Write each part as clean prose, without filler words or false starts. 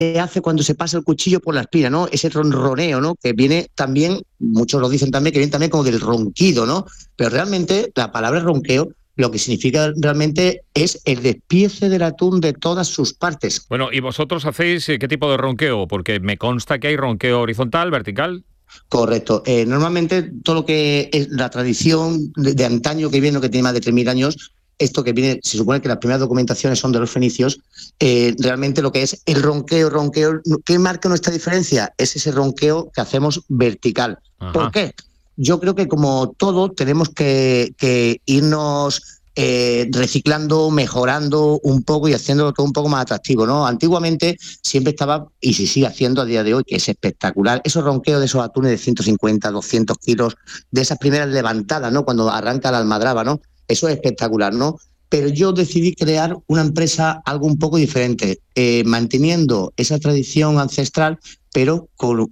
hace cuando se pasa el cuchillo por la espina, ¿no? Ese ronroneo, ¿no? Que viene también, muchos lo dicen también, que viene también como del ronquido, ¿no? Pero realmente la palabra ronqueo lo que significa realmente es el despiece del atún de todas sus partes. Bueno, ¿y vosotros hacéis qué tipo de ronqueo? Porque me consta que hay ronqueo horizontal, vertical. Correcto. Normalmente todo lo que es la tradición de antaño que viene, que tiene más de 3.000 años, esto que viene, se supone que las primeras documentaciones son de los fenicios, realmente lo que es el ronqueo, ¿qué marca nuestra diferencia? Es ese ronqueo que hacemos vertical. ¿Por Ajá. qué? Yo creo que como todo tenemos que irnos reciclando, mejorando un poco y haciéndolo todo un poco más atractivo, ¿no? Antiguamente siempre estaba, y se sigue haciendo a día de hoy, que es espectacular, esos ronqueos de esos atunes de 150, 200 kilos, de esas primeras levantadas, ¿no? Cuando arranca la almadraba, ¿no? Eso es espectacular, ¿no? Pero yo decidí crear una empresa algo un poco diferente, manteniendo esa tradición ancestral, pero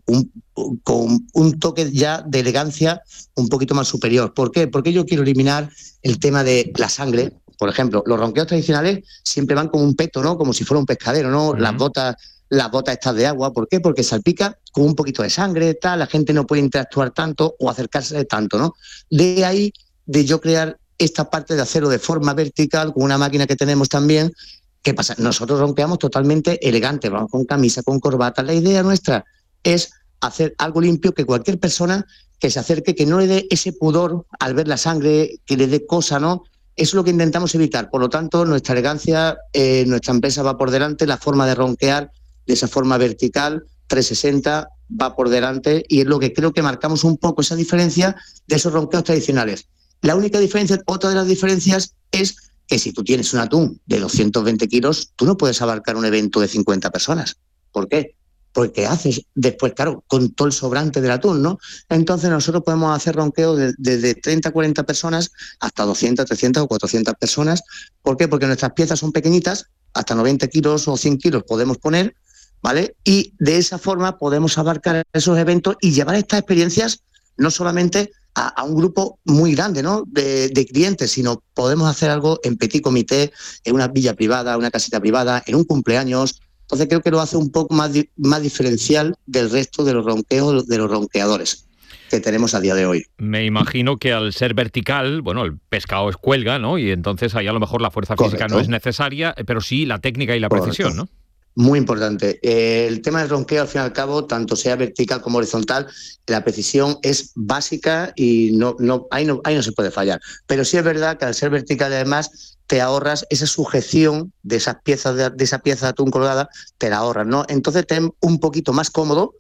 con un toque ya de elegancia un poquito más superior. ¿Por qué? Porque yo quiero eliminar el tema de la sangre. Por ejemplo, los ronqueos tradicionales siempre van con un peto, ¿no? Como si fuera un pescadero, ¿no? Uh-huh. Las botas estas de agua. ¿Por qué? Porque salpica con un poquito de sangre, tal, la gente no puede interactuar tanto o acercarse tanto, ¿no? De ahí de yo crear esta parte de hacerlo de forma vertical con una máquina que tenemos también. ¿Qué pasa? Nosotros ronqueamos totalmente elegante, vamos con camisa, con corbata. La idea nuestra es hacer algo limpio, que cualquier persona que se acerque, que no le dé ese pudor al ver la sangre, que le dé cosa, ¿no? Eso es lo que intentamos evitar. Por lo tanto, nuestra elegancia, nuestra empresa va por delante, la forma de ronquear de esa forma vertical, 360, va por delante, y es lo que creo que marcamos un poco esa diferencia de esos ronqueos tradicionales. La única diferencia, otra de las diferencias, es que si tú tienes un atún de 220 kilos, tú no puedes abarcar un evento de 50 personas. ¿Por qué? Porque haces después, claro, con todo el sobrante del atún, ¿no? Entonces nosotros podemos hacer ronqueo desde 30 a 40 personas hasta 200, 300 o 400 personas. ¿Por qué? Porque nuestras piezas son pequeñitas, hasta 90 kilos o 100 kilos podemos poner, ¿vale? Y de esa forma podemos abarcar esos eventos y llevar estas experiencias no solamente a un grupo muy grande, ¿no? de clientes, sino podemos hacer algo en petit comité, en una villa privada, una casita privada, en un cumpleaños. Entonces creo que lo hace un poco más diferencial del resto de los ronqueos, de los ronqueadores que tenemos a día de hoy. Me imagino que al ser vertical, bueno, el pescado es cuelga, ¿no? Y entonces ahí a lo mejor la fuerza física no es Correcto, necesaria, pero sí la técnica y la correcto. precisión, ¿no? Muy importante. El tema del ronqueo, al fin y al cabo, tanto sea vertical como horizontal, la precisión es básica y ahí no se puede fallar. Pero sí es verdad que al ser vertical, además, te ahorras esa sujeción de esas piezas de esa pieza de atún colgada, te la ahorras, ¿no? Entonces te es un poquito más cómodo,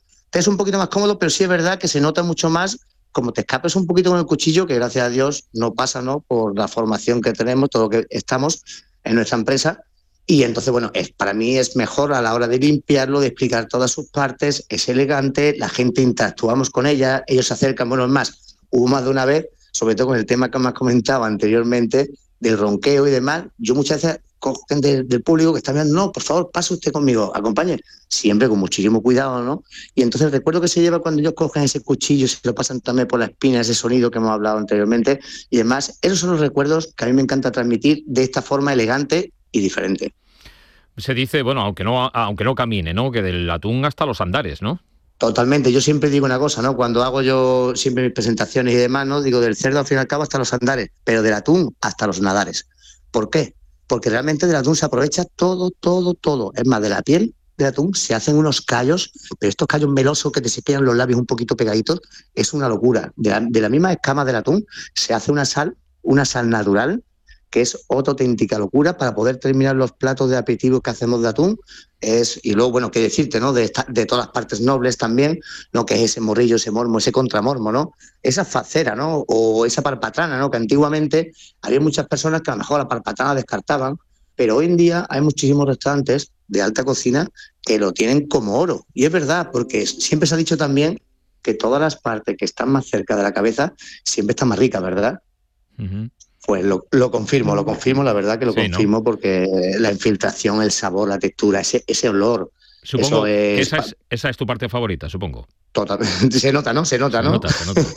pero sí es verdad que se nota mucho más como te escapes un poquito con el cuchillo, que gracias a Dios no pasa, ¿no? Por la formación que tenemos, todo lo que estamos en nuestra empresa. Y entonces, bueno, para mí es mejor a la hora de limpiarlo, de explicar todas sus partes, es elegante, la gente interactuamos con ella, ellos se acercan, bueno, es más, hubo más de una vez, sobre todo con el tema que me has comentado anteriormente, del ronqueo y demás, yo muchas veces cojo gente del público que está mirando, no, por favor, pase usted conmigo, acompañe, siempre con muchísimo cuidado, ¿no? Y entonces recuerdo que se lleva cuando ellos cogen ese cuchillo, se lo pasan también por la espina, ese sonido que hemos hablado anteriormente, y demás, esos son los recuerdos que a mí me encanta transmitir de esta forma elegante y diferente. Se dice, bueno, aunque no camine, ¿no? Que del atún hasta los Andares, ¿no? Totalmente, yo siempre digo una cosa, ¿no? Cuando hago yo siempre mis presentaciones y demás, ¿no? Digo del cerdo al fin y al cabo hasta los Andares, pero del atún hasta los nadares. ¿Por qué? Porque realmente del atún se aprovecha todo, todo, todo. Es más, de la piel del atún se hacen unos callos, pero estos callos melosos que te se quedan los labios un poquito pegaditos, es una locura. De la misma escama del atún se hace una sal natural, que es otra auténtica locura para poder terminar los platos de aperitivo que hacemos de atún. Y luego, bueno, qué decirte, ¿no? De todas las partes nobles también, ¿no? Que es ese morrillo, ese mormo, ese contramormo, ¿no? Esa facera, ¿no? O esa parpatrana, ¿no? Que antiguamente había muchas personas que a lo mejor la parpatrana descartaban, pero hoy en día hay muchísimos restaurantes de alta cocina que lo tienen como oro. Y es verdad, porque siempre se ha dicho también que todas las partes que están más cerca de la cabeza siempre están más ricas, ¿verdad? Uh-huh. Pues lo confirmo, la verdad que lo Sí, ¿no? confirmo porque la infiltración, el sabor, la textura, ese olor, eso Supongo que es esa es tu parte favorita, supongo. totalmente, se nota, ¿no? Se nota, Se ¿no? nota, se nota.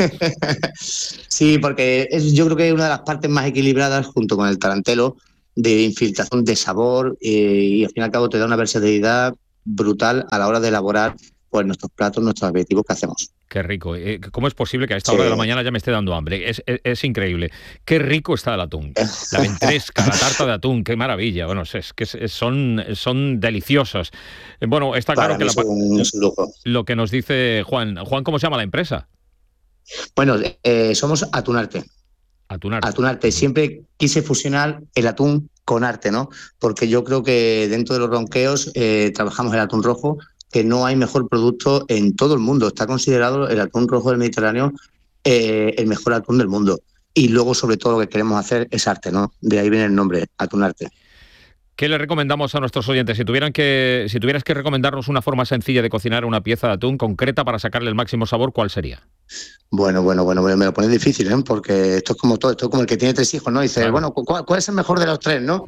Sí, porque yo creo que es una de las partes más equilibradas junto con el tarantelo de infiltración de sabor y al fin y al cabo te da una versatilidad brutal a la hora de elaborar pues nuestros platos, nuestros aperitivos que hacemos. Qué rico. ¿Cómo es posible que a esta Sí. hora de la mañana ya me esté dando hambre? Es increíble. Qué rico está el atún. La ventresca, la tarta de atún, qué maravilla. Bueno, son deliciosos. Bueno, está claro Para que mí es un lujo. lo que nos dice Juan. Juan, ¿cómo se llama la empresa? Bueno, somos Atunarte. Atunarte. Atunarte. Siempre quise fusionar el atún con arte, ¿no? Porque yo creo que dentro de los ronqueos trabajamos el atún rojo, que no hay mejor producto en todo el mundo. Está considerado el atún rojo del Mediterráneo el mejor atún del mundo. Y luego, sobre todo, lo que queremos hacer es arte, ¿no? De ahí viene el nombre, Atunarte. ¿Qué le recomendamos a nuestros oyentes? Si tuvieras que recomendarnos una forma sencilla de cocinar una pieza de atún concreta para sacarle el máximo sabor, ¿cuál sería? Bueno, me lo pones difícil, ¿eh? Porque esto es como todo, esto es como el que tiene 3 hijos, ¿no? Dice, Claro. bueno, ¿cuál es el mejor de los 3, no?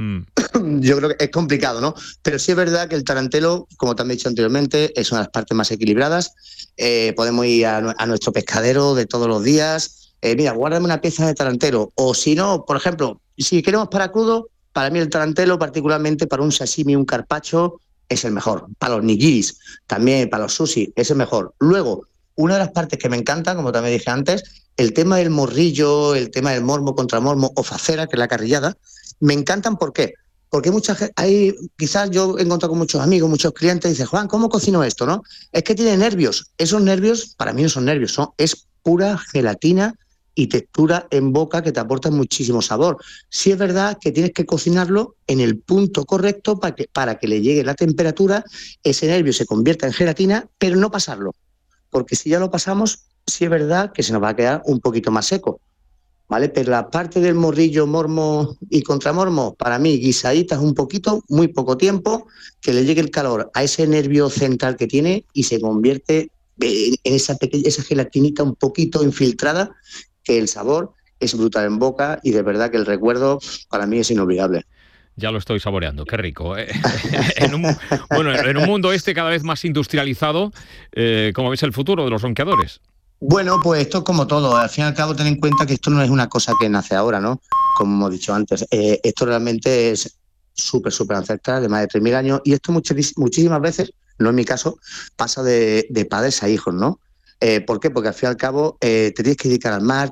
Yo creo que es complicado, ¿no? Pero sí es verdad que el tarantelo, como te han dicho anteriormente, es una de las partes más equilibradas. Podemos ir a nuestro pescadero de todos los días. Mira, guárdame una pieza de tarantelo. O si no, por ejemplo, si queremos para crudo, para mí el tarantelo, particularmente para un sashimi, un carpaccio, es el mejor. Para los nigiris, también para los sushi, es el mejor. Luego, una de las partes que me encanta, como también dije antes, el tema del morrillo, el tema del mormo contra mormo o facera, que es la carrillada, me encantan. ¿Por qué? Porque quizás yo he encontrado con muchos amigos, muchos clientes, y dicen, Juan, ¿cómo cocino esto? ¿No? Es que tiene nervios. Esos nervios, para mí no son nervios, es pura gelatina y textura en boca que te aporta muchísimo sabor. Sí es verdad que tienes que cocinarlo en el punto correcto para que le llegue la temperatura, ese nervio se convierta en gelatina, pero no pasarlo. Porque si ya lo pasamos, sí es verdad que se nos va a quedar un poquito más seco, ¿vale? Pero la parte del morrillo, mormo y contramormo, para mí, guisaditas un poquito, muy poco tiempo, que le llegue el calor a ese nervio central que tiene y se convierte en esa gelatinita un poquito infiltrada, que el sabor es brutal en boca y de verdad que el recuerdo para mí es inolvidable. Ya lo estoy saboreando, qué rico. En un mundo cada vez más industrializado, ¿cómo ves el futuro de los ronqueadores? Bueno, pues esto es como todo. Al fin y al cabo, ten en cuenta que esto no es una cosa que nace ahora, ¿no? Como hemos dicho antes. Esto realmente es súper ancestral, de más de 3.000 años. Y esto muchísimas veces, no en mi caso, pasa de padres a hijos, ¿no? ¿Por qué? Porque al fin y al cabo te tienes que dedicar al mar,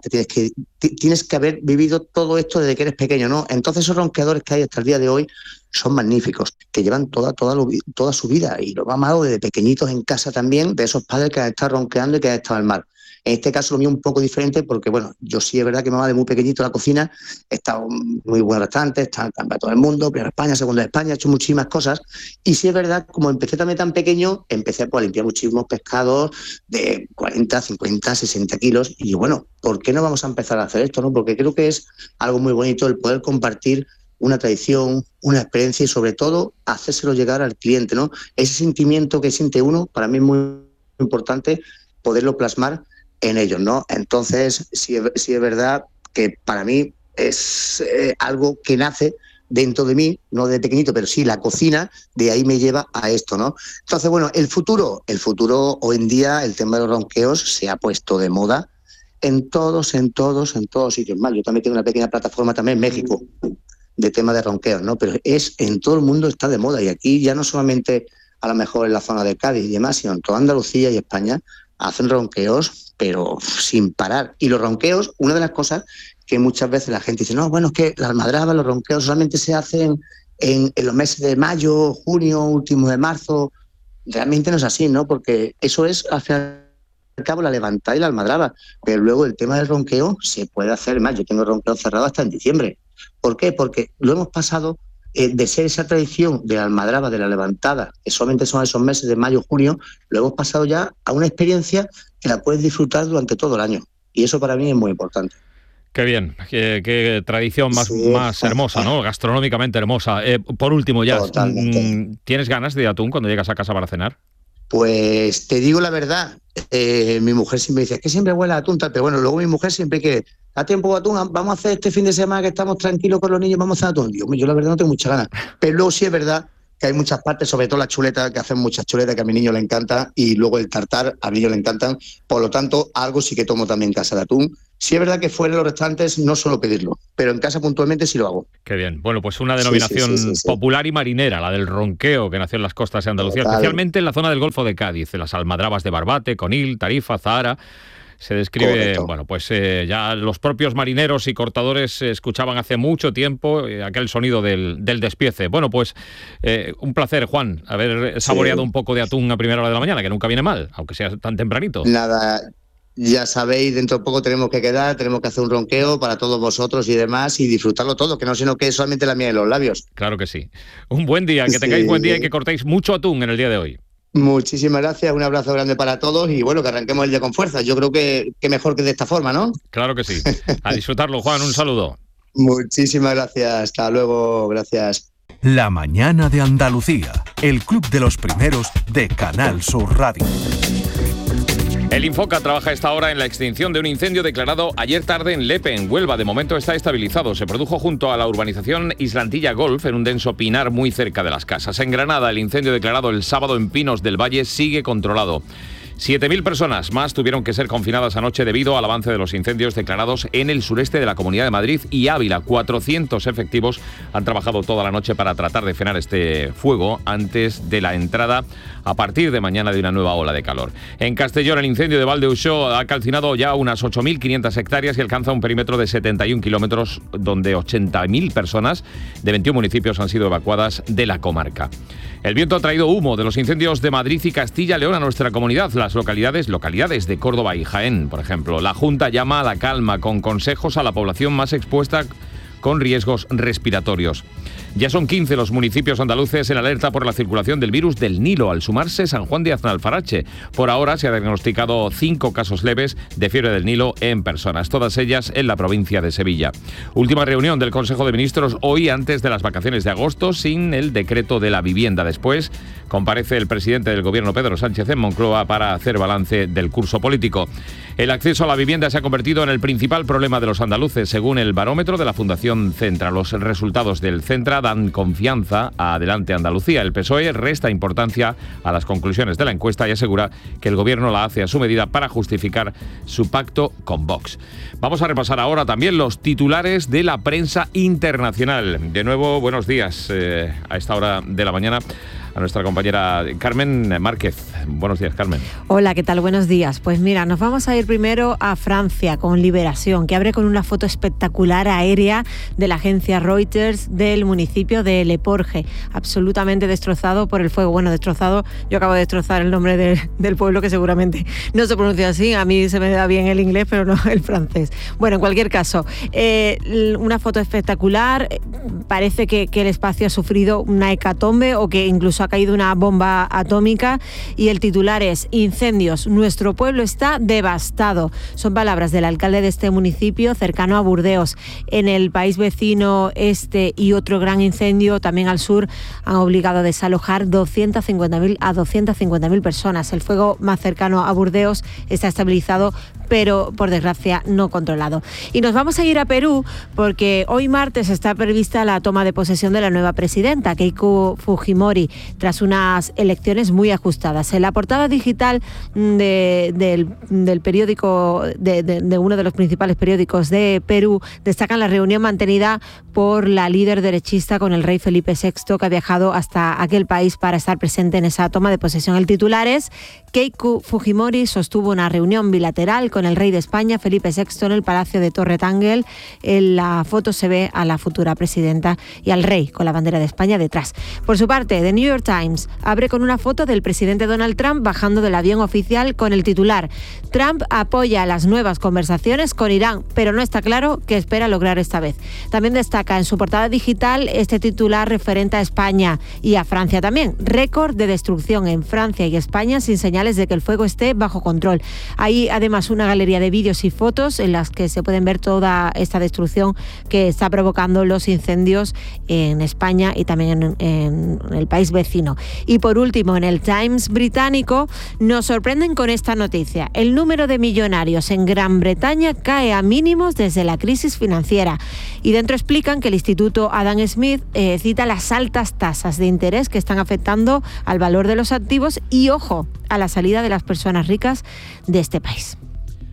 tienes que haber vivido todo esto desde que eres pequeño, ¿no? Entonces esos ronqueadores que hay hasta el día de hoy son magníficos, que llevan toda su vida y lo han amado desde pequeñitos en casa también, de esos padres que han estado ronqueando y que han estado al mar. En este caso lo mío es un poco diferente porque, bueno, yo sí es verdad que me va de muy pequeñito a la cocina, he estado en muy buenos restaurantes, he estado en todo el mundo, primero España, segundo España, he hecho muchísimas cosas y sí es verdad, como empecé también tan pequeño, empecé pues, a limpiar muchísimos pescados de 40, 50, 60 kilos y bueno, ¿por qué no vamos a empezar a hacer esto, no? Porque creo que es algo muy bonito el poder compartir una tradición, una experiencia y sobre todo hacérselo llegar al cliente, ¿no? Ese sentimiento que siente uno, para mí es muy importante poderlo plasmar en ellos, ¿no? Entonces, sí es verdad que para mí es algo que nace dentro de mí, no de pequeñito, pero sí la cocina, de ahí me lleva a esto, ¿no? Entonces, bueno, el futuro hoy en día, el tema de los ronqueos se ha puesto de moda en todos sitios más. Yo también tengo una pequeña plataforma también en México de tema de ronqueos, ¿no? Pero en todo el mundo está de moda y aquí ya no solamente a lo mejor en la zona de Cádiz y demás, sino en toda Andalucía y España hacen ronqueos, pero sin parar. Y los ronqueos, una de las cosas que muchas veces la gente dice, no, bueno, es que las almadrabas, los ronqueos solamente se hacen en los meses de mayo, junio, último de marzo. Realmente no es así, ¿no? Porque eso es, al fin y al cabo, la levantada y la almadraba. Pero luego el tema del ronqueo se puede hacer más. Yo tengo ronqueo cerrado hasta en diciembre. ¿Por qué? Porque lo hemos pasado de ser esa tradición de la almadraba, de la levantada, que solamente son esos meses de mayo, junio, lo hemos pasado ya a una experiencia que la puedes disfrutar durante todo el año. Y eso para mí es muy importante. Qué bien, qué tradición más hermosa, ¿no? Gastronómicamente hermosa. Por último ya, ¿tienes ganas de atún cuando llegas a casa para cenar? Pues te digo la verdad, mi mujer siempre dice, es que siempre huele a atún, tal, pero bueno, luego mi mujer siempre quiere, ¿a tiempo atún? Vamos a hacer este fin de semana que estamos tranquilos con los niños, vamos a hacer atún. Yo la verdad no tengo muchas ganas, pero luego sí es verdad que hay muchas partes, sobre todo las chuletas, que hacen muchas chuletas que a mi niño le encanta, y luego el tartar a mi niño le encantan, por lo tanto, algo sí que tomo también en casa de atún, Sí es verdad que fuera de los restaurantes no suelo pedirlo, pero en casa puntualmente sí lo hago. Qué bien. Bueno, pues una denominación sí. popular y marinera, la del ronqueo, que nació en las costas de Andalucía, Total. especialmente en la zona del Golfo de Cádiz, en las almadrabas de Barbate, Conil, Tarifa, Zahara. Se describe, Correcto. bueno, pues ya los propios marineros y cortadores escuchaban hace mucho tiempo aquel sonido del despiece. Bueno, pues un placer, Juan, haber saboreado un poco de atún a primera hora de la mañana, que nunca viene mal, aunque sea tan tempranito. Nada, ya sabéis, dentro de poco tenemos que quedar, tenemos que hacer un ronqueo para todos vosotros y demás y disfrutarlo todo, que no sino que es solamente la miel de los labios. Claro que sí. Un buen día, que tengáis buen día y que cortéis mucho atún en el día de hoy. Muchísimas gracias, un abrazo grande para todos y bueno, que arranquemos el día con fuerza. Yo creo que mejor que de esta forma, ¿no? Claro que sí. A disfrutarlo, Juan, un saludo. Muchísimas gracias, hasta luego, gracias. La mañana de Andalucía, el club de los primeros de Canal Sur Radio. El Infoca trabaja a esta hora en la extinción de un incendio declarado ayer tarde en Lepe, en Huelva. De momento está estabilizado. Se produjo junto a la urbanización Islantilla Golf, en un denso pinar muy cerca de las casas. En Granada, el incendio declarado el sábado en Pinos del Valle sigue controlado. 7.000 personas más tuvieron que ser confinadas anoche debido al avance de los incendios declarados en el sureste de la Comunidad de Madrid y Ávila. 400 efectivos han trabajado toda la noche para tratar de frenar este fuego antes de la entrada a partir de mañana de una nueva ola de calor. En Castellón, el incendio de Valdeuxó ha calcinado ya unas 8.500 hectáreas y alcanza un perímetro de 71 kilómetros, donde 80.000 personas de 21 municipios han sido evacuadas de la comarca. El viento ha traído humo de los incendios de Madrid y Castilla y León a nuestra comunidad. Las localidades de Córdoba y Jaén, por ejemplo. La Junta llama a la calma con consejos a la población más expuesta con riesgos respiratorios. Ya son 15 los municipios andaluces en alerta por la circulación del virus del Nilo, al sumarse San Juan de Aznalfarache. Por ahora se ha diagnosticado 5 casos leves de fiebre del Nilo en personas, todas ellas en la provincia de Sevilla. Última reunión del Consejo de Ministros hoy antes de las vacaciones de agosto, sin el decreto de la vivienda. Después comparece el presidente del Gobierno, Pedro Sánchez, en Moncloa para hacer balance del curso político. El acceso a la vivienda se ha convertido en el principal problema de los andaluces, según el barómetro de la Fundación Centra. Los resultados del Centra dan confianza a Adelante Andalucía. El PSOE resta importancia a las conclusiones de la encuesta y asegura que el Gobierno la hace a su medida para justificar su pacto con Vox. Vamos a repasar ahora también los titulares de la prensa internacional. De nuevo, buenos días a esta hora de la mañana a nuestra compañera Carmen Márquez. Buenos días, Carmen. Hola, ¿qué tal? Buenos días. Pues mira, nos vamos a ir primero a Francia con Liberación, que abre con una foto espectacular aérea de la agencia Reuters del municipio de Le Porge, absolutamente destrozado por el fuego. Bueno, destrozado, yo acabo de destrozar el nombre del pueblo, que seguramente no se pronuncia así. A mí se me da bien el inglés, pero no el francés. Bueno, en cualquier caso, una foto espectacular. Parece que el espacio ha sufrido una hecatombe o que incluso ha caído una bomba atómica, y el titular es: incendios, nuestro pueblo está devastado. Son palabras del alcalde de este municipio cercano a Burdeos. En el país vecino este y otro gran incendio también al sur han obligado a desalojar 250.000 personas. El fuego más cercano a Burdeos está estabilizado, pero por desgracia no controlado. Y nos vamos a ir a Perú porque hoy martes está prevista la toma de posesión de la nueva presidenta, Keiko Fujimori, tras unas elecciones muy ajustadas. En la portada digital del periódico, de uno de los principales periódicos de Perú, destacan la reunión mantenida por la líder derechista con el rey Felipe VI, que ha viajado hasta aquel país para estar presente en esa toma de posesión. El titular es: Keiko Fujimori sostuvo una reunión bilateral con el rey de España, Felipe VI, en el Palacio de Torre Tángel. En la foto se ve a la futura presidenta y al rey con la bandera de España detrás. Por su parte, The New York Times abre con una foto del presidente Donald Trump bajando del avión oficial con el titular: Trump apoya las nuevas conversaciones con Irán, pero no está claro qué espera lograr esta vez. También destaca en su portada digital este titular referente a España y a Francia también: récord de destrucción en Francia y España sin señales de que el fuego esté bajo control. Hay además una galería de vídeos y fotos en las que se pueden ver toda esta destrucción que está provocando los incendios en España y también en el país vecino. Y por último, en el Times británico nos sorprenden con esta noticia: el número de millonarios en Gran Bretaña cae a mínimos desde la crisis financiera. Y dentro explican que el Instituto Adam Smith cita las altas tasas de interés que están afectando al valor de los activos y, ojo, a la salida de las personas ricas de este país.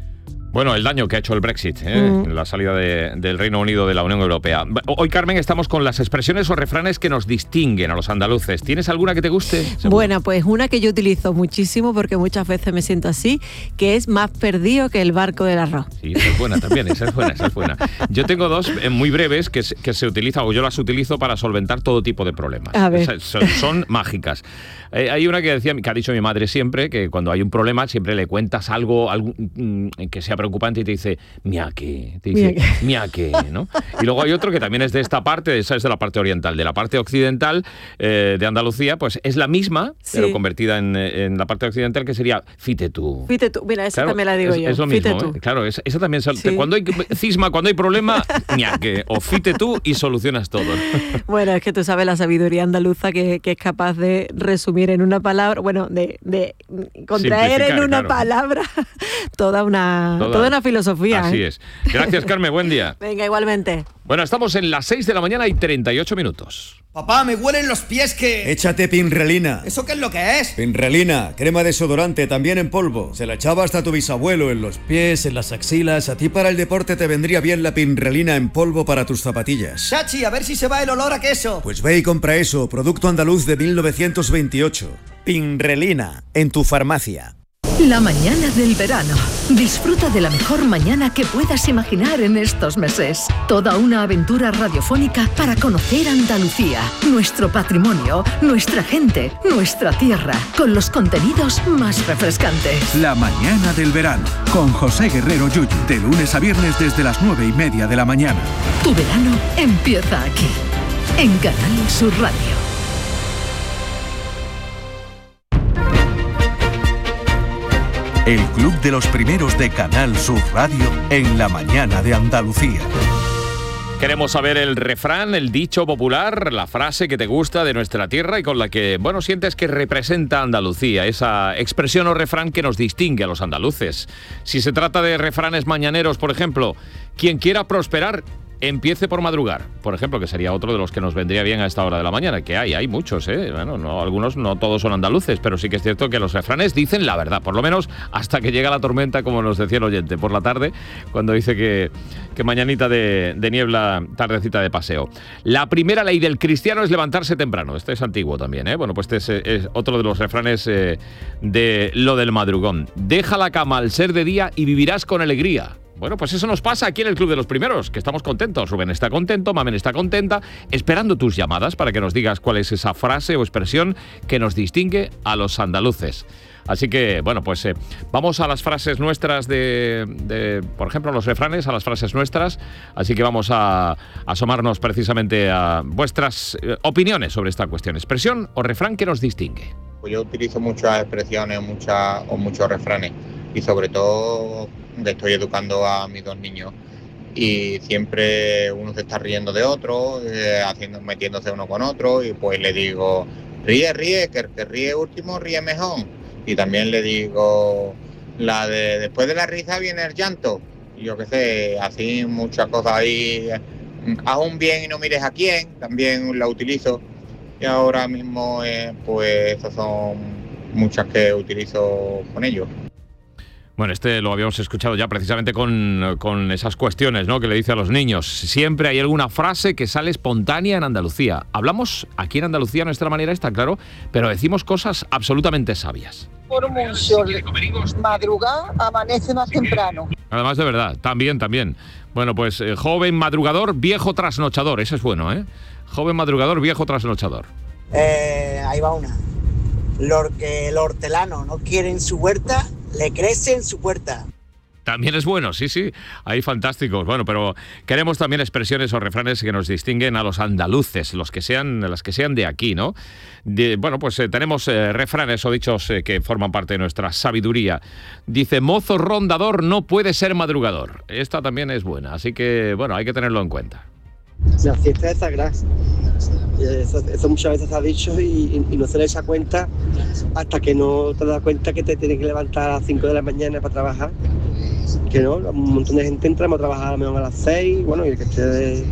Bueno, el daño que ha hecho el Brexit, en la salida del Reino Unido de la Unión Europea. Hoy, Carmen, estamos con las expresiones o refranes que nos distinguen a los andaluces. ¿Tienes alguna que te guste? Seguro. Bueno, pues una que yo utilizo muchísimo porque muchas veces me siento así, que es más perdido que el barco del arroz. Sí, esa es buena también, esa es buena. Yo tengo dos muy breves que se utilizan, o yo las utilizo para solventar todo tipo de problemas. A ver. Son mágicas. Hay una que ha dicho mi madre siempre, que cuando hay un problema siempre le cuentas algo que sea preocupante y te dice, mia que, ¿no? Y luego hay otro que también es de esta parte, esa es de la parte oriental. De la parte occidental de Andalucía, pues es la misma, sí, pero convertida en la parte occidental, que sería fite tú. Fite tú, mira, esa claro, también la digo yo. Es lo mismo, claro, esa también, sí. Cuando hay cisma, cuando hay problema, ñaque, o fite tú y solucionas todo. Bueno, es que tú sabes la sabiduría andaluza que es capaz de resumir en una palabra, bueno, de contraer en una palabra toda una filosofía. Así es. Gracias, Carmen, buen día. Venga, igualmente. Bueno, estamos en las 6 de la mañana y 38 minutos. Papá, me huelen los pies que... Échate Pinrelina. ¿Eso qué es lo que es? Pinrelina, crema desodorante, también en polvo. Se la echaba hasta tu bisabuelo en los pies, en las axilas. A ti para el deporte te vendría bien la Pinrelina en polvo para tus zapatillas. Chachi, a ver si se va el olor a queso. Pues ve y compra eso, producto andaluz de 1928. Pinrelina, en tu farmacia. La mañana del verano. Disfruta de la mejor mañana que puedas imaginar en estos meses. Toda una aventura radiofónica para conocer Andalucía, nuestro patrimonio, nuestra gente, nuestra tierra, con los contenidos más refrescantes. La mañana del verano, con José Guerrero Yuyu, de lunes a viernes desde las 9:30 de la mañana. Tu verano empieza aquí, en Canal Sur Radio. El Club de los Primeros de Canal Sur Radio en la mañana de Andalucía. Queremos saber el refrán, el dicho popular, la frase que te gusta de nuestra tierra y con la que, bueno, sientes que representa Andalucía, esa expresión o refrán que nos distingue a los andaluces. Si se trata de refranes mañaneros, por ejemplo, quien quiera prosperar, empiece por madrugar, por ejemplo, que sería otro de los que nos vendría bien a esta hora de la mañana, que hay muchos, bueno, no, algunos no todos son andaluces, pero sí que es cierto que los refranes dicen la verdad, por lo menos hasta que llega la tormenta, como nos decía el oyente, por la tarde, cuando dice que mañanita de niebla, tardecita de paseo. La primera ley del cristiano es levantarse temprano, este es antiguo también, bueno, pues este es otro de los refranes de lo del madrugón. Deja la cama al ser de día y vivirás con alegría. Bueno, pues eso nos pasa aquí en el Club de los Primeros, que estamos contentos. Rubén está contento, Mamen está contenta, esperando tus llamadas para que nos digas cuál es esa frase o expresión que nos distingue a los andaluces. Así que, bueno, pues vamos a las frases nuestras por ejemplo, los refranes, a las frases nuestras. Así que vamos a asomarnos precisamente a vuestras opiniones sobre esta cuestión. ¿Expresión o refrán que nos distingue? Pues yo utilizo muchas expresiones o muchos refranes y sobre todo estoy educando a mis dos niños y siempre uno se está riendo de otro, metiéndose uno con otro y pues le digo, ríe, que el que ríe último ríe mejor. Y también le digo la de después de la risa viene el llanto. Yo qué sé, así muchas cosas ahí. Haz un bien y no mires a quién, también la utilizo. Y ahora mismo pues esas son muchas que utilizo con ellos. Bueno, lo habíamos escuchado ya precisamente con esas cuestiones, ¿no?, que le dice a los niños. Siempre hay alguna frase que sale espontánea en Andalucía. Hablamos aquí en Andalucía a nuestra manera, está claro, pero decimos cosas absolutamente sabias. Por mucho madrugar, amanece más temprano. Además, de verdad, también. Bueno, pues joven madrugador, viejo trasnochador. Ese es bueno, ¿eh? Joven madrugador, viejo trasnochador. Ahí va una. Lo que el hortelano no quiere en su huerta, le crece en su puerta. También es bueno, sí, hay fantásticos. Bueno, pero queremos también expresiones o refranes que nos distinguen a los andaluces, las que sean de aquí, ¿no? Bueno, pues tenemos refranes o dichos que forman parte de nuestra sabiduría. Dice, mozo rondador no puede ser madrugador. Esta también es buena, así que, bueno, hay que tenerlo en cuenta. La fiesta es sagrada. Eso muchas veces se ha dicho y no se le echa cuenta hasta que no te das cuenta que te tienes que levantar a las 5 de la mañana para trabajar. Que no, un montón de gente entramos a trabajar a lo mejor a las 6, bueno, y el que esté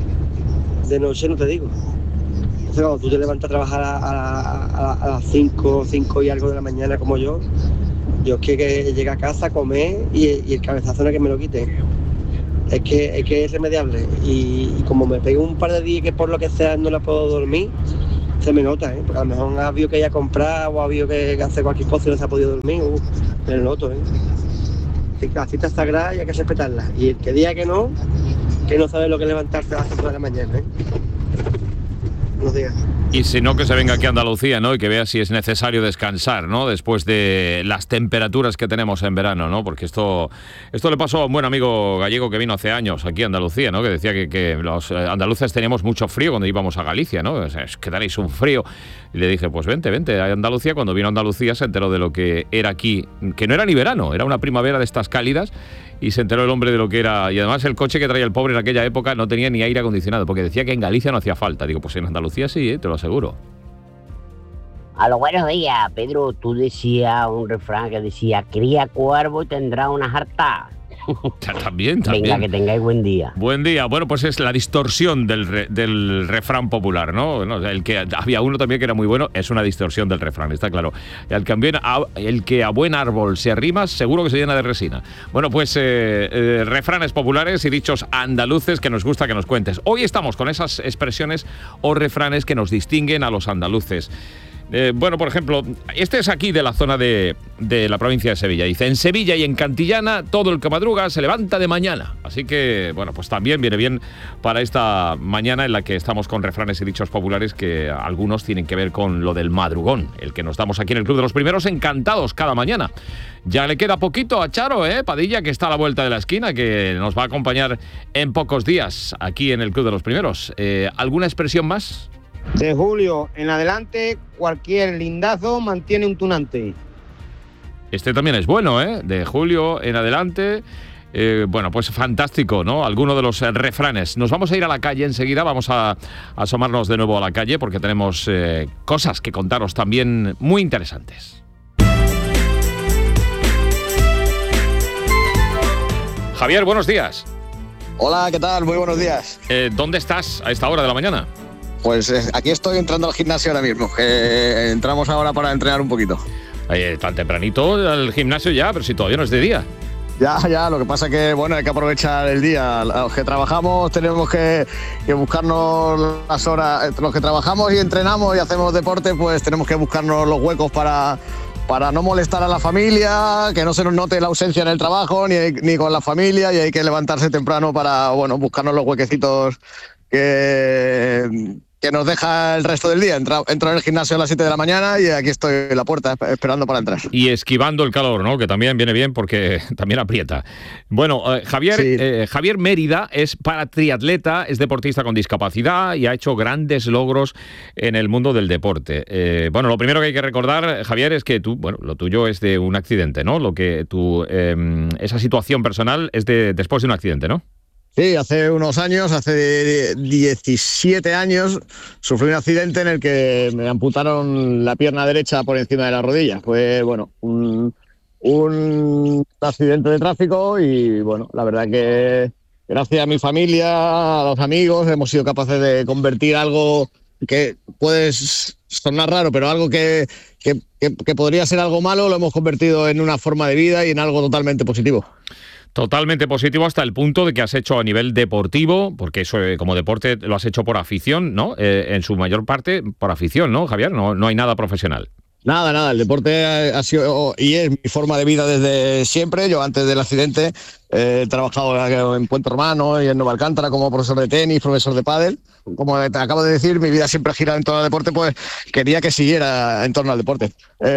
de noche no te digo. Entonces cuando tú te levantas a trabajar a las 5 y algo de la mañana como yo Yo es que llegue a casa a comer y el cabezazo no es que me lo quite. Es que es irremediable. Y como me pego un par de días que por lo que sea no la puedo dormir, se me nota, ¿eh? Porque a lo mejor ha habido que ir a comprar o ha habido que hacer cualquier cosa y no se ha podido dormir. Me lo noto, ¿eh? Así que la cita es sagrada y hay que respetarla. Y el que diga que no sabe lo que es levantarse a las 5 de la mañana, ¿eh? Buenos días. Y si no, que se venga aquí a Andalucía, ¿no? Y que vea si es necesario descansar, ¿no? Después de las temperaturas que tenemos en verano, ¿no? Porque esto le pasó a un buen amigo gallego que vino hace años aquí a Andalucía, ¿no? Que decía que los andaluces teníamos mucho frío cuando íbamos a Galicia, ¿no? O sea, es que daréis un frío. Y le dije, pues vente a Andalucía. Cuando vino a Andalucía se enteró de lo que era aquí, que no era ni verano, era una primavera de estas cálidas. Y se enteró el hombre de lo que era. Y además el coche que traía el pobre en aquella época no tenía ni aire acondicionado, porque decía que en Galicia no hacía falta. Digo, pues en Andalucía sí, te lo aseguro. A los buenos días, Pedro. Tú decías un refrán que decía: cría cuervo y tendrá una jarta. También. Venga, que tengáis buen día. Buen día. Bueno, pues es la distorsión del refrán popular, ¿no? El que había uno también que era muy bueno, es una distorsión del refrán, está claro. El que a buen árbol se arrima, seguro que se llena de resina. Bueno, pues refranes populares y dichos andaluces que nos gusta que nos cuentes. Hoy estamos con esas expresiones o refranes que nos distinguen a los andaluces. Bueno, por ejemplo, este es aquí de la zona de la provincia de Sevilla. Dice, en Sevilla y en Cantillana, todo el que madruga se levanta de mañana. Así que, bueno, pues también viene bien para esta mañana en la que estamos con refranes y dichos populares que algunos tienen que ver con lo del madrugón, el que nos damos aquí en el Club de los Primeros, encantados cada mañana. Ya le queda poquito a Charo, Padilla, que está a la vuelta de la esquina, que nos va a acompañar en pocos días aquí en el Club de los Primeros. ¿Alguna expresión más? De julio en adelante, cualquier lindazo mantiene un tunante. Este también es bueno, De julio en adelante. Bueno, pues fantástico, ¿no? Alguno de los refranes. Nos vamos a ir a la calle enseguida, vamos a asomarnos de nuevo a la calle porque tenemos cosas que contaros también muy interesantes. Javier, buenos días. Hola, ¿qué tal? Muy buenos días. ¿Dónde estás a esta hora de la mañana? Pues aquí estoy entrando al gimnasio ahora mismo, que entramos ahora para entrenar un poquito. Tan tempranito al gimnasio ya, pero si todavía no es de día. Ya, lo que pasa es que, bueno, hay que aprovechar el día. Los que trabajamos tenemos que buscarnos las horas. Los que trabajamos y entrenamos y hacemos deporte, pues tenemos que buscarnos los huecos para no molestar a la familia, que no se nos note la ausencia en el trabajo ni con la familia, y hay que levantarse temprano para, bueno, buscarnos los huequecitos que nos deja el resto del día. Entro en el gimnasio a las 7 de la mañana y aquí estoy en la puerta esperando para entrar. Y esquivando el calor, ¿no? Que también viene bien porque también aprieta. Bueno, Javier, sí. Javier Mérida es paratriatleta, es deportista con discapacidad y ha hecho grandes logros en el mundo del deporte. Bueno, lo primero que hay que recordar, Javier, es que lo tuyo es de un accidente, ¿no? Esa situación personal es después de un accidente, ¿no? Sí, hace unos años, hace 17 años, sufrí un accidente en el que me amputaron la pierna derecha por encima de la rodilla. Fue, bueno, un accidente de tráfico y, bueno, la verdad que gracias a mi familia, a los amigos, hemos sido capaces de convertir algo que puede sonar raro, pero algo que podría ser algo malo, lo hemos convertido en una forma de vida y en algo totalmente positivo. Totalmente positivo hasta el punto de que has hecho a nivel deportivo, porque eso como deporte lo has hecho por afición, ¿no? En su mayor parte por afición, ¿no, Javier? No hay nada profesional. Nada, el deporte ha sido y es mi forma de vida desde siempre. Yo antes del accidente he trabajado en Puente Romano y en Nueva Alcántara como profesor de tenis, profesor de pádel. Como te acabo de decir, mi vida siempre ha girado en torno al deporte, pues quería que siguiera en torno al deporte.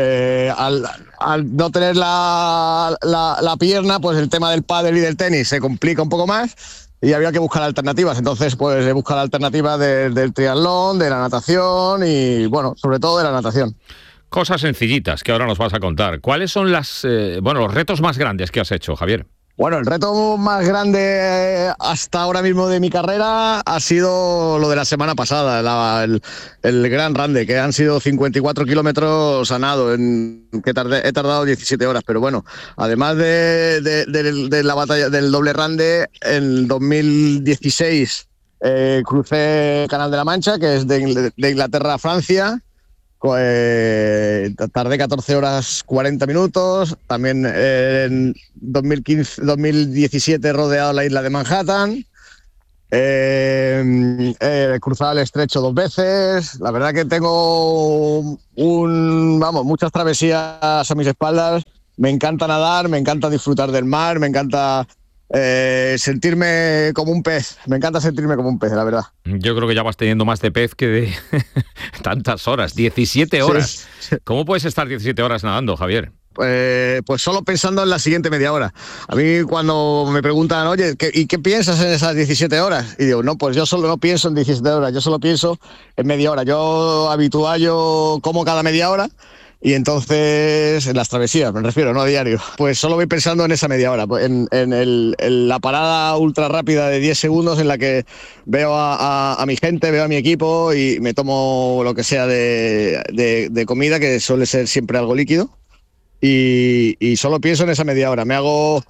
Al no tener la pierna, pues el tema del pádel y del tenis se complica un poco más y había que buscar alternativas. Entonces, pues he buscado alternativas del triatlón, de la natación y, bueno, sobre todo de la natación. Cosas sencillitas que ahora nos vas a contar. ¿Cuáles son los retos más grandes que has hecho, Javier? Bueno, el reto más grande hasta ahora mismo de mi carrera ha sido lo de la semana pasada, el Gran Rande, que han sido 54 kilómetros a nado, he tardado 17 horas, pero bueno, además de la batalla del doble Rande, en 2016 crucé el Canal de la Mancha, que es de Inglaterra a Francia, Tardé 14 horas 40 minutos. También en 2017 he rodeado la isla de Manhattan. He cruzado el estrecho 2 veces. La verdad que tengo muchas travesías a mis espaldas. Me encanta nadar, me encanta disfrutar del mar, me encanta sentirme como un pez. Me encanta sentirme como un pez, la verdad. Yo creo que ya vas teniendo más de pez que de tantas horas. 17 horas. Sí. ¿Cómo puedes estar 17 horas nadando, Javier? Pues solo pensando en la siguiente media hora. A mí cuando me preguntan, oye, ¿y qué piensas en esas 17 horas? Y digo, no, pues yo solo no pienso en 17 horas, yo solo pienso en media hora. Yo como cada media hora. Y entonces, en las travesías, me refiero, no a diario, pues solo voy pensando en esa media hora, en la parada ultra rápida de 10 segundos en la que veo a mi gente, veo a mi equipo y me tomo lo que sea de comida, que suele ser siempre algo líquido, y solo pienso en esa media hora. Me hago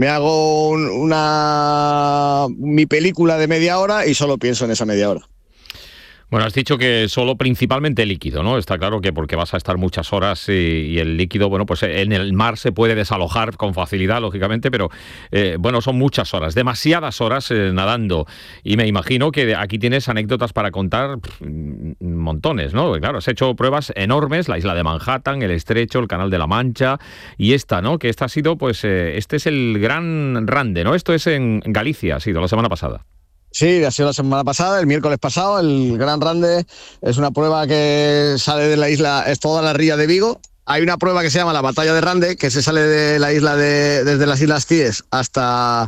mi película de media hora y solo pienso en esa media hora. Bueno, has dicho que solo principalmente líquido, ¿no? Está claro que porque vas a estar muchas horas y el líquido, bueno, pues en el mar se puede desalojar con facilidad, lógicamente, pero bueno, son muchas horas, demasiadas horas nadando. Y me imagino que aquí tienes anécdotas para contar montones, ¿no? Claro, has hecho pruebas enormes, la isla de Manhattan, el Estrecho, el Canal de la Mancha y esta, ¿no? Que esta ha sido, pues, este es el Gran Rande, ¿no? Esto es en Galicia, ha sido la semana pasada. Sí, ha sido la semana pasada, el miércoles pasado. El Gran Rande es una prueba que sale de la isla, es toda la ría de Vigo. Hay una prueba que se llama la Batalla de Rande, que se sale de la isla desde las Islas Cíes hasta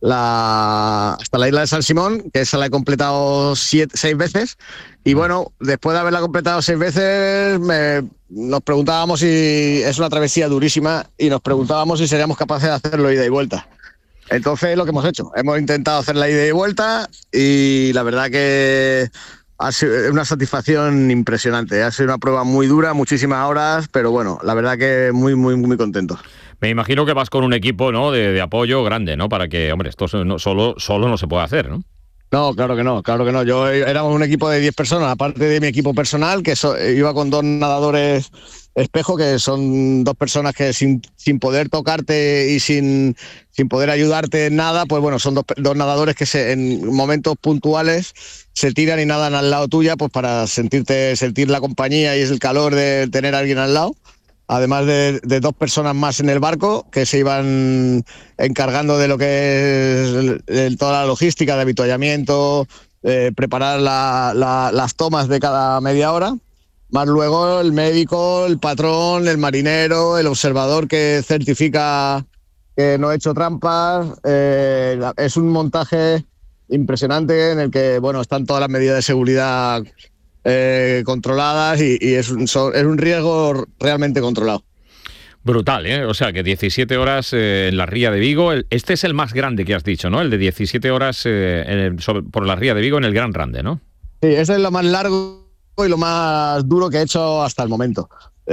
la isla de San Simón, que esa la he completado 6 veces. Y bueno, después de haberla completado 6 veces, nos preguntábamos si es una travesía durísima y nos preguntábamos si seríamos capaces de hacerlo ida y vuelta. Entonces es lo que hemos hecho. Hemos intentado hacer la ida y vuelta y la verdad que ha sido una satisfacción impresionante. Ha sido una prueba muy dura, muchísimas horas, pero bueno, la verdad que muy, muy, muy contento. Me imagino que vas con un equipo, ¿no?, de apoyo grande, ¿no? Para que, hombre, esto solo no se puede hacer, ¿no? No, claro que no. Éramos un equipo de 10 personas, aparte de mi equipo personal, que iba con 2 nadadores espejo, que son 2 personas que sin poder tocarte y sin poder ayudarte en nada, pues bueno, son dos nadadores que en momentos puntuales se tiran y nadan al lado tuya, pues para sentir la compañía y el calor de tener a alguien al lado. Además de 2 personas más en el barco que se iban encargando de lo que es toda la logística de avituallamiento, preparar las tomas de cada media hora, más luego el médico, el patrón, el marinero, el observador que certifica que no he hecho trampas. Es un montaje impresionante en el que, bueno, están todas las medidas de seguridad controladas y es un riesgo realmente controlado. Brutal, ¿eh? O sea, que 17 horas en la ría de Vigo. Este es el más grande que has dicho, ¿no? El de 17 horas por la ría de Vigo en el Gran Rande, ¿no? Sí, ese es lo más largo y lo más duro que he hecho hasta el momento.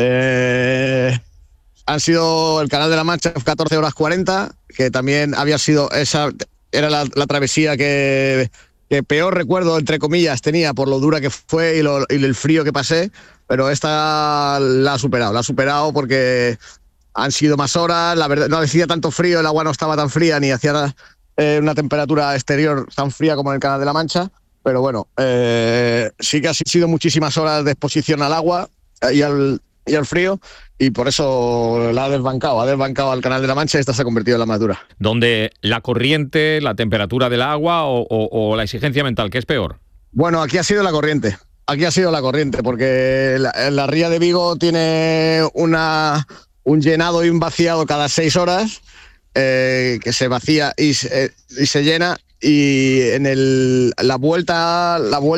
Han sido el Canal de la Mancha 14 horas 40, que también había sido era la travesía que peor recuerdo, entre comillas, tenía por lo dura que fue y el frío que pasé, pero esta la ha superado porque han sido más horas. La verdad, no hacía tanto frío, el agua no estaba tan fría ni hacía una temperatura exterior tan fría como en el Canal de la Mancha, pero bueno, sí que ha sido muchísimas horas de exposición al agua y al frío, y por eso ha desbancado al Canal de la Mancha y esta se ha convertido en la más dura. ¿Donde la corriente, la temperatura del agua o la exigencia mental, qué es peor? Bueno, aquí ha sido la corriente, porque la ría de Vigo tiene un llenado y un vaciado cada 6 horas, que se vacía y se llena. Y en la vuelta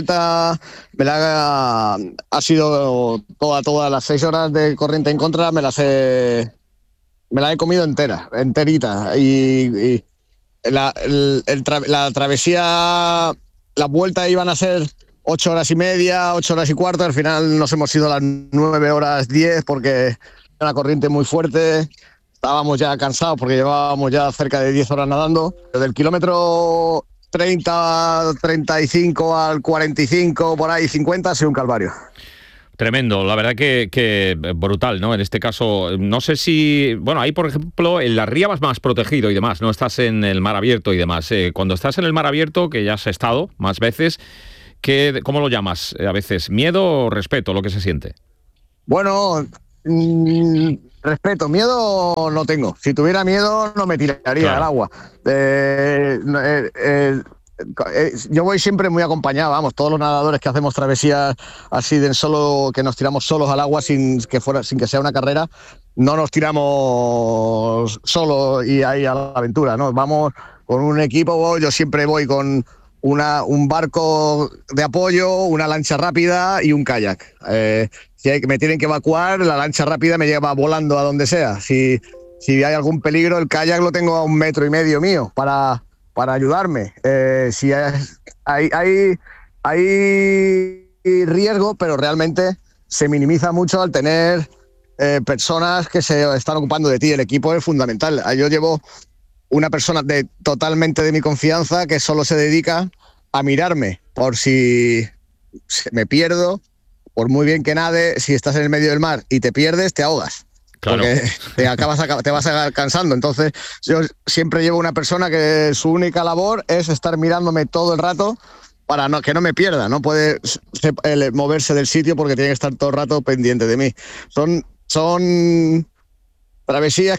ha sido todas las 6 horas de corriente en contra, me la he comido enterita. Y la travesía, la vuelta iban a ser 8 horas y media, 8 horas y cuarto. Al final nos hemos ido a las 9 horas 10 porque era una corriente muy fuerte. Estábamos ya cansados porque llevábamos ya cerca de 10 horas nadando. Del kilómetro 30, 35 al 45, por ahí 50, ha sido un calvario. Tremendo, la verdad que brutal, ¿no? En este caso, no sé si... Bueno, ahí, por ejemplo, en la ría vas más protegido y demás, no estás en el mar abierto y demás. Cuando estás en el mar abierto, que ya has estado más veces, ¿cómo lo llamas a veces? ¿Miedo o respeto, lo que se siente? Bueno, respeto, miedo no tengo. Si tuviera miedo no me tiraría al agua. Yo voy siempre muy acompañado, vamos, todos los nadadores que hacemos travesías así de solo, que nos tiramos solos al agua sin que sea una carrera, no nos tiramos solos y ahí a la aventura, ¿no? Vamos con un equipo, yo siempre voy con un barco de apoyo, una lancha rápida y un kayak. Si me tienen que evacuar, la lancha rápida me lleva volando a donde sea. Si hay algún peligro, el kayak lo tengo a 1,5 metros mío para ayudarme. Si hay riesgo, pero realmente se minimiza mucho al tener personas que se están ocupando de ti. El equipo es fundamental. Yo llevo una persona totalmente de mi confianza que solo se dedica a mirarme por si me pierdo, por muy bien que nade, si estás en el medio del mar y te pierdes, te ahogas. Claro. Porque te vas cansando. Entonces yo siempre llevo una persona que su única labor es estar mirándome todo el rato para que no me pierda. No puede moverse del sitio porque tiene que estar todo el rato pendiente de mí. Son travesías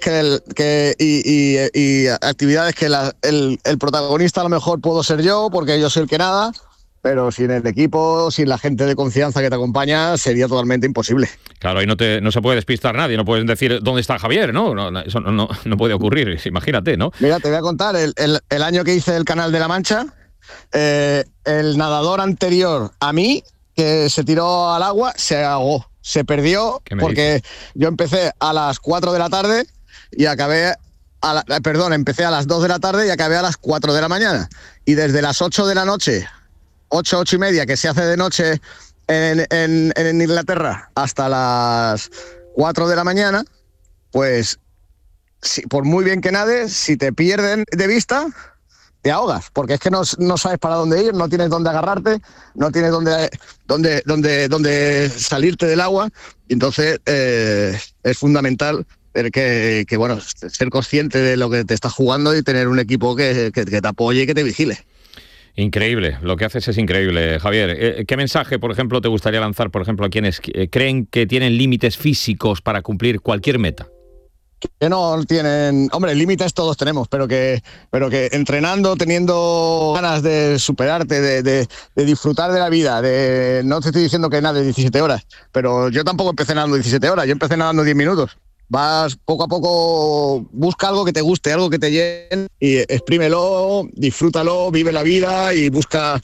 y actividades que el protagonista a lo mejor puedo ser yo porque yo soy el que nada, pero sin el equipo, sin la gente de confianza que te acompaña, sería totalmente imposible. Claro, ahí no se puede despistar nadie, no puedes decir ¿dónde está Javier? No, eso no puede ocurrir, imagínate, ¿no? Mira, te voy a contar, el año que hice el Canal de la Mancha, el nadador anterior a mí, que se tiró al agua, se ahogó, se perdió, porque yo empecé a las 4 de la tarde y acabé... empecé a las 2 de la tarde y acabé a las 4 de la mañana. Y desde las 8 de la noche... 8 y media, que se hace de noche en Inglaterra, hasta las 4 de la mañana, pues por muy bien que nades, si te pierden de vista, te ahogas, porque es que no sabes para dónde ir, no tienes dónde agarrarte, no tienes dónde salirte del agua. Entonces es fundamental que ser consciente de lo que te estás jugando y tener un equipo que te apoye y que te vigile. Increíble, lo que haces es increíble, Javier. ¿Qué mensaje, por ejemplo, te gustaría lanzar, por ejemplo, a quienes creen que tienen límites físicos para cumplir cualquier meta? Que no tienen... Hombre, límites todos tenemos, pero que entrenando, teniendo ganas de superarte, de disfrutar de la vida, no te estoy diciendo que nades 17 horas, pero yo tampoco empecé nadando 17 horas, yo empecé nadando 10 minutos. Vas poco a poco, busca algo que te guste, algo que te llene y exprímelo, disfrútalo, vive la vida y busca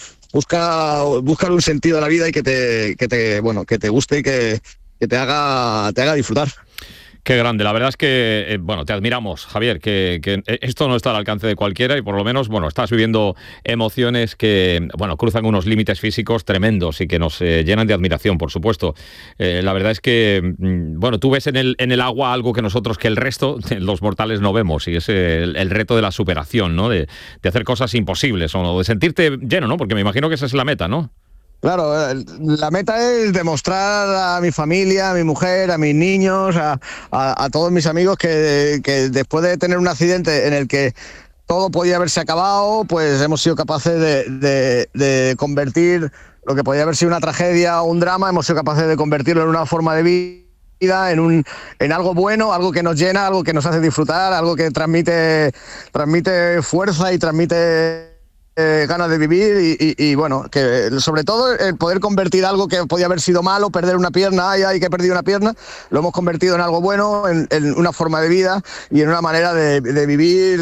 un sentido a la vida y que te guste y que te haga disfrutar. Qué grande, la verdad es que, te admiramos, Javier, que esto no está al alcance de cualquiera y por lo menos, estás viviendo emociones que, cruzan unos límites físicos tremendos y que nos llenan de admiración, por supuesto. La verdad es que, tú ves en el agua algo que nosotros, que el resto, los mortales, no vemos, y es el reto de la superación, ¿no? De hacer cosas imposibles o de sentirte lleno, ¿no? Porque me imagino que esa es la meta, ¿no? Claro, la meta es demostrar a mi familia, a mi mujer, a mis niños, a todos mis amigos que después de tener un accidente en el que todo podía haberse acabado, pues hemos sido capaces de convertir lo que podía haber sido una tragedia o un drama, hemos sido capaces de convertirlo en una forma de vida, en algo bueno, algo que nos llena, algo que nos hace disfrutar, algo que transmite fuerza y transmite ganas de vivir y que sobre todo el poder convertir algo que podía haber sido malo, perder una pierna, que he perdido una pierna, lo hemos convertido en algo bueno, en una forma de vida y en una manera de vivir.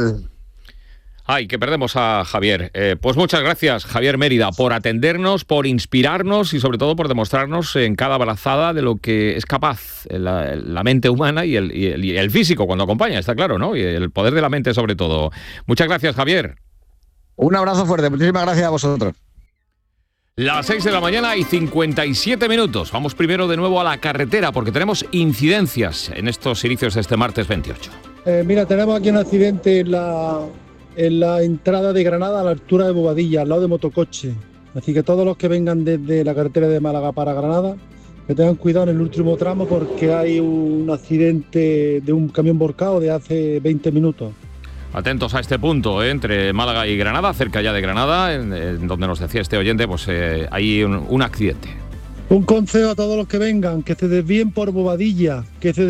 Ay, que perdemos a Javier. Pues muchas gracias, Javier Mérida, por atendernos, por inspirarnos y sobre todo por demostrarnos en cada brazada de lo que es capaz la mente humana y el físico cuando acompaña, está claro, ¿no? Y el poder de la mente sobre todo. Muchas gracias, Javier. Un abrazo fuerte, muchísimas gracias a vosotros. Las 6 de la mañana y 57 minutos. Vamos primero de nuevo a la carretera porque tenemos incidencias en estos inicios de este martes 28. Mira, tenemos aquí un accidente en la entrada de Granada a la altura de Bobadilla, al lado de Motocoche. Así que todos los que vengan desde la carretera de Málaga para Granada que tengan cuidado en el último tramo porque hay un accidente de un camión volcado de hace 20 minutos. Atentos a este punto, entre Málaga y Granada, cerca ya de Granada, en donde nos decía este oyente, pues hay un accidente. Un consejo a todos los que vengan, que se desvíen por Bobadilla,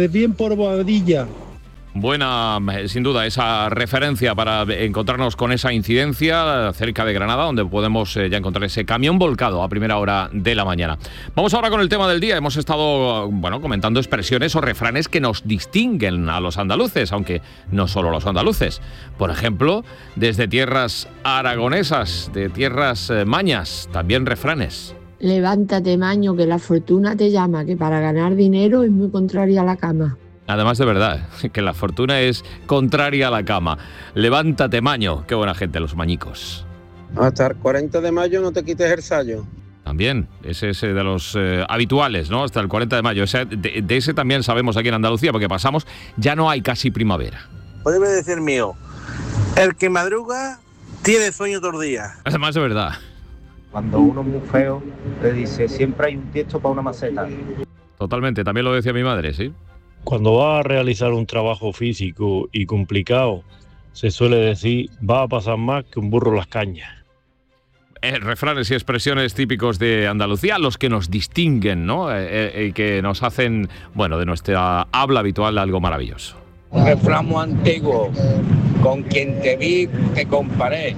Buena, sin duda, esa referencia para encontrarnos con esa incidencia cerca de Granada, donde podemos ya encontrar ese camión volcado a primera hora de la mañana. Vamos ahora con el tema del día. Hemos estado, comentando expresiones o refranes que nos distinguen a los andaluces, aunque no solo los andaluces. Por ejemplo, desde tierras aragonesas, de tierras mañas, también refranes. Levántate, maño, que la fortuna te llama, que para ganar dinero es muy contraria a la cama. Además, de verdad, que la fortuna es contraria a la cama. Levántate, maño. Qué buena gente, los mañicos. Hasta el 40 de mayo no te quites el sayo. También, ese es de los habituales, ¿no? Hasta el 40 de mayo. De ese también sabemos aquí en Andalucía, porque pasamos, ya no hay casi primavera. Podría decir mío, el que madruga tiene sueño todo el día. Además, de verdad. Cuando uno es muy feo, le dice, siempre hay un tiesto para una maceta. Totalmente, también lo decía mi madre, ¿sí? Cuando vas a realizar un trabajo físico y complicado, se suele decir, va a pasar más que un burro las cañas. Refranes y expresiones típicos de Andalucía, los que nos distinguen, ¿no? Y que nos hacen, de nuestra habla habitual algo maravilloso. Un refrán muy antiguo, con quien te vi te comparé.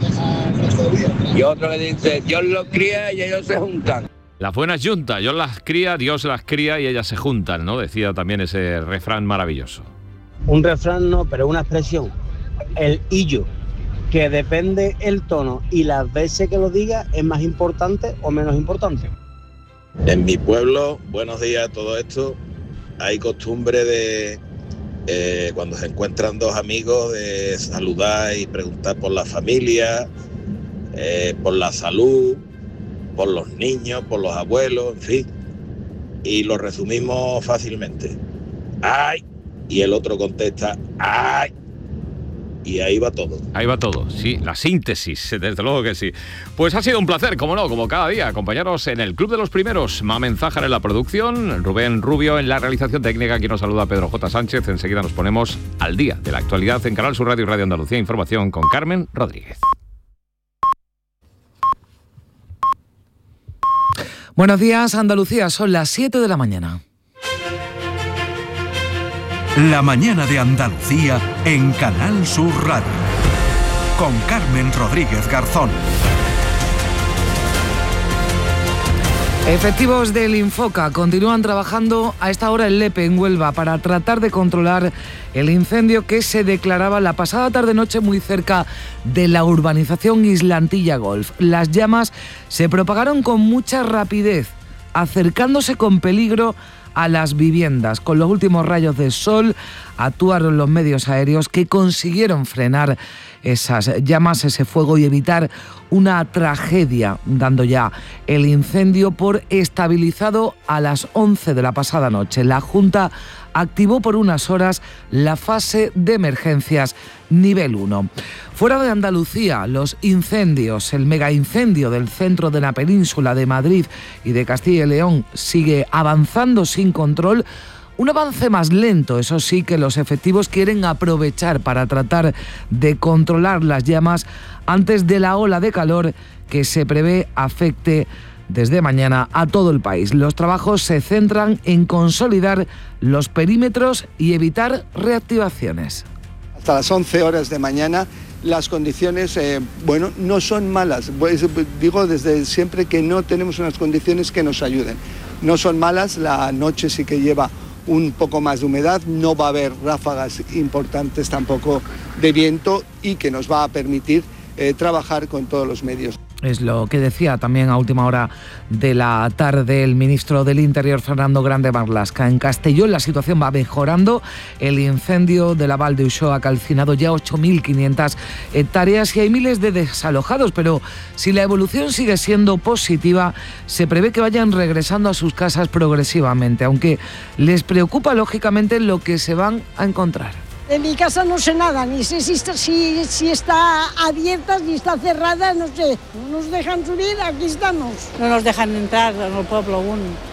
Y otro que dice, Dios los cría y ellos se juntan. Las buenas juntas, Dios las cría, Dios las cría y ellas se juntan, ¿no? Decía también ese refrán maravilloso. Un refrán no, pero una expresión. El illo, que depende el tono y las veces que lo diga es más importante o menos importante. En mi pueblo, buenos días a todo esto, hay costumbre de, cuando se encuentran dos amigos, de saludar y preguntar por la familia, por la salud, por los niños, por los abuelos, en fin. Y lo resumimos fácilmente. ¡Ay! Y el otro contesta, ¡ay! Y ahí va todo. Ahí va todo, sí, la síntesis, desde luego que sí. Pues ha sido un placer, como no, como cada día, acompañaros en el Club de los Primeros. Mamen Zájar en la producción, Rubén Rubio en la realización técnica. Aquí nos saluda Pedro J. Sánchez. Enseguida nos ponemos al día de la actualidad en Canal Sur Radio y Radio Andalucía Información con Carmen Rodríguez. Buenos días, Andalucía, son las 7 de la mañana. La mañana de Andalucía en Canal Sur Radio. Con Carmen Rodríguez Garzón. Efectivos del Infoca continúan trabajando a esta hora en Lepe, en Huelva, para tratar de controlar el incendio que se declaraba la pasada tarde-noche muy cerca de la urbanización Islantilla Golf. Las llamas se propagaron con mucha rapidez, acercándose con peligro a las viviendas. Con los últimos rayos de sol actuaron los medios aéreos que consiguieron frenar esas llamas, ese fuego, y evitar una tragedia, dando ya el incendio por estabilizado a las 11 de la pasada noche. La Junta activó por unas horas la fase de emergencias nivel 1. Fuera de Andalucía, los incendios, el megaincendio del centro de la península de Madrid y de Castilla y León sigue avanzando sin control. Un avance más lento, eso sí, que los efectivos quieren aprovechar para tratar de controlar las llamas antes de la ola de calor que se prevé afecte desde mañana a todo el país. Los trabajos se centran en consolidar los perímetros y evitar reactivaciones. Hasta las 11 horas de mañana las condiciones, no son malas. Digo desde siempre que no tenemos unas condiciones que nos ayuden. No son malas, la noche sí que lleva un poco más de humedad, no va a haber ráfagas importantes tampoco de viento y que nos va a permitir trabajar con todos los medios. Es lo que decía también a última hora de la tarde el ministro del Interior, Fernando Grande Marlaska. En Castellón la situación va mejorando. El incendio de la Val de Uxó ha calcinado ya 8.500 hectáreas y hay miles de desalojados, pero si la evolución sigue siendo positiva, se prevé que vayan regresando a sus casas progresivamente, aunque les preocupa lógicamente lo que se van a encontrar. En mi casa no sé nada, ni sé si está abierta, si está cerrada, no sé. No nos dejan subir, aquí estamos. No nos dejan entrar al pueblo aún.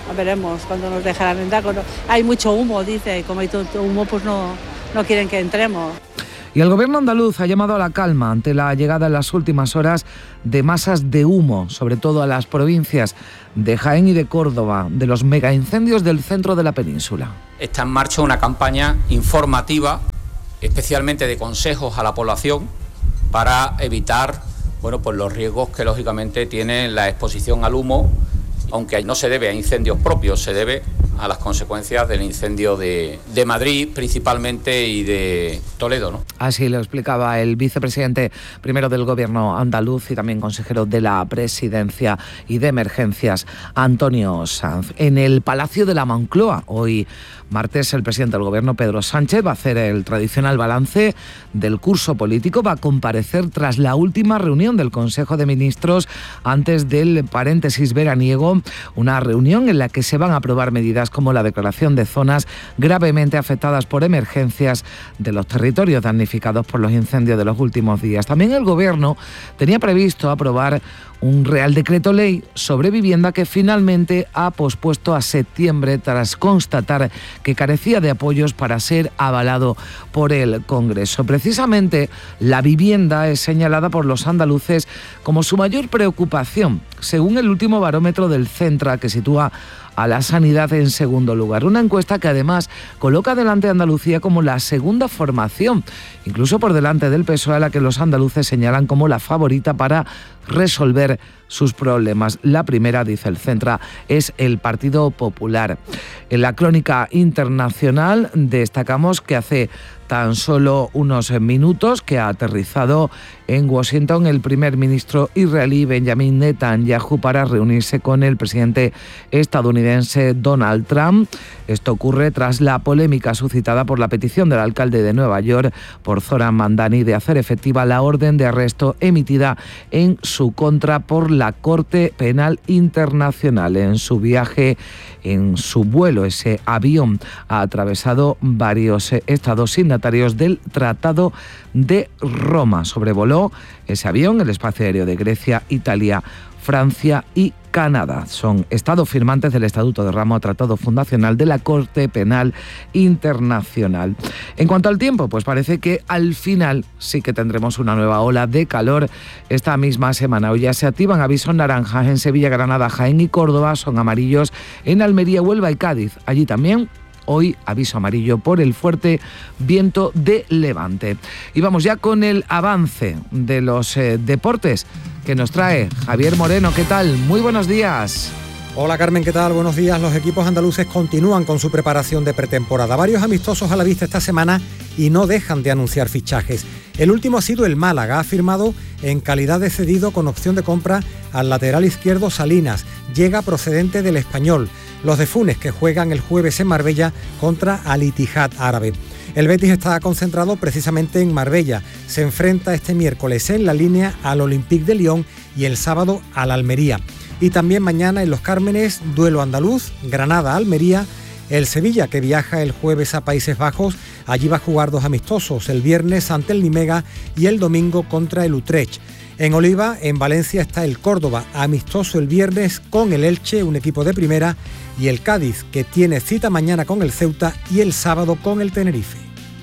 veremos cuando nos dejarán entrar. Hay mucho humo, dice, y como hay tanto humo, pues no quieren que entremos. Y el gobierno andaluz ha llamado a la calma ante la llegada en las últimas horas de masas de humo, sobre todo a las provincias de Jaén y de Córdoba, de los megaincendios del centro de la península. Está en marcha una campaña informativa, especialmente de consejos a la población, para evitar pues los riesgos que lógicamente tiene la exposición al humo, aunque no se debe a incendios propios, se debe a las consecuencias del incendio de Madrid principalmente y de Toledo, ¿no? Así lo explicaba el vicepresidente primero del gobierno andaluz y también consejero de la presidencia y de emergencias, Antonio Sanz. En el Palacio de la Moncloa, hoy martes, el presidente del gobierno, Pedro Sánchez, va a hacer el tradicional balance del curso político, va a comparecer tras la última reunión del Consejo de Ministros antes del paréntesis veraniego, una reunión en la que se van a aprobar medidas como la declaración de zonas gravemente afectadas por emergencias de los territorios damnificados por los incendios de los últimos días. También el gobierno tenía previsto aprobar un Real Decreto Ley sobre vivienda que finalmente ha pospuesto a septiembre tras constatar que carecía de apoyos para ser avalado por el Congreso. Precisamente la vivienda es señalada por los andaluces como su mayor preocupación, según el último barómetro del Centra, que sitúa a la sanidad en segundo lugar. Una encuesta que además coloca delante a Andalucía como la segunda formación, incluso por delante del PSOE, a la que los andaluces señalan como la favorita para resolver sus problemas. La primera, dice el Centra, es el Partido Popular. En la crónica internacional destacamos que hace tan solo unos minutos que ha aterrizado en Washington el primer ministro israelí Benjamin Netanyahu para reunirse con el presidente estadounidense Donald Trump. Esto ocurre tras la polémica suscitada por la petición del alcalde de Nueva York, por Zohran Mamdani, de hacer efectiva la orden de arresto emitida en su contra por la Corte Penal Internacional. En su viaje, en su vuelo, ese avión ha atravesado varios estados signatarios del Tratado de Roma. Sobrevoló ese avión el espacio aéreo de Grecia, Italia, Francia y Canadá. Son estados firmantes del Estatuto de Roma, tratado fundacional de la Corte Penal Internacional. En cuanto al tiempo, pues parece que al final sí que tendremos una nueva ola de calor esta misma semana. Hoy ya se activan avisos naranjas en Sevilla, Granada, Jaén y Córdoba, son amarillos en Almería, Huelva y Cádiz. Allí también hoy aviso amarillo por el fuerte viento de levante. Y vamos ya con el avance de los deportes que nos trae Javier Moreno. ¿Qué tal? Muy buenos días. Hola Carmen, ¿qué tal? Buenos días. Los equipos andaluces continúan con su preparación de pretemporada. Varios amistosos a la vista esta semana y no dejan de anunciar fichajes. El último ha sido el Málaga, ha firmado en calidad de cedido con opción de compra al lateral izquierdo Salinas. Llega procedente del Español. Los de Funes, que juegan el jueves en Marbella contra Al Ittihad árabe. El Betis está concentrado precisamente en Marbella. Se enfrenta este miércoles en La Línea al Olympique de Lyon y el sábado al Almería. Y también mañana en Los Cármenes, duelo andaluz, Granada-Almería. El Sevilla, que viaja el jueves a Países Bajos, allí va a jugar dos amistosos, el viernes ante el Nimega y el domingo contra el Utrecht. En Oliva, en Valencia, está el Córdoba, amistoso el viernes con el Elche, un equipo de primera, y el Cádiz, que tiene cita mañana con el Ceuta y el sábado con el Tenerife.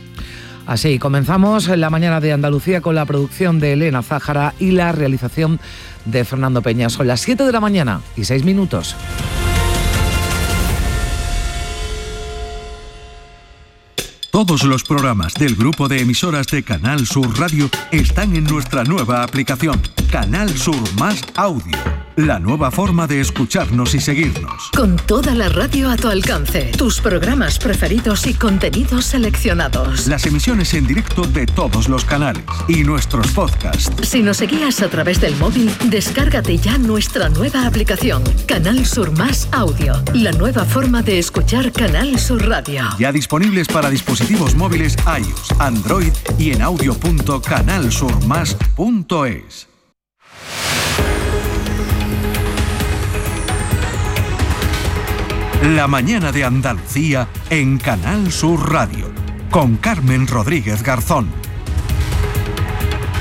Así, comenzamos la mañana de Andalucía con la producción de Elena Zájara y la realización de Fernando Peña. Son las 7 de la mañana y 6 minutos. Todos los programas del grupo de emisoras de Canal Sur Radio están en nuestra nueva aplicación, Canal Sur Más Audio. La nueva forma de escucharnos y seguirnos. Con toda la radio a tu alcance, tus programas preferidos y contenidos seleccionados. Las emisiones en directo de todos los canales y nuestros podcasts. Si nos seguías a través del móvil, descárgate ya nuestra nueva aplicación, Canal Sur Más Audio. La nueva forma de escuchar Canal Sur Radio. Ya disponibles para dispositivos móviles iOS, Android y en audio.canalsurmas.es. La mañana de Andalucía en Canal Sur Radio, con Carmen Rodríguez Garzón.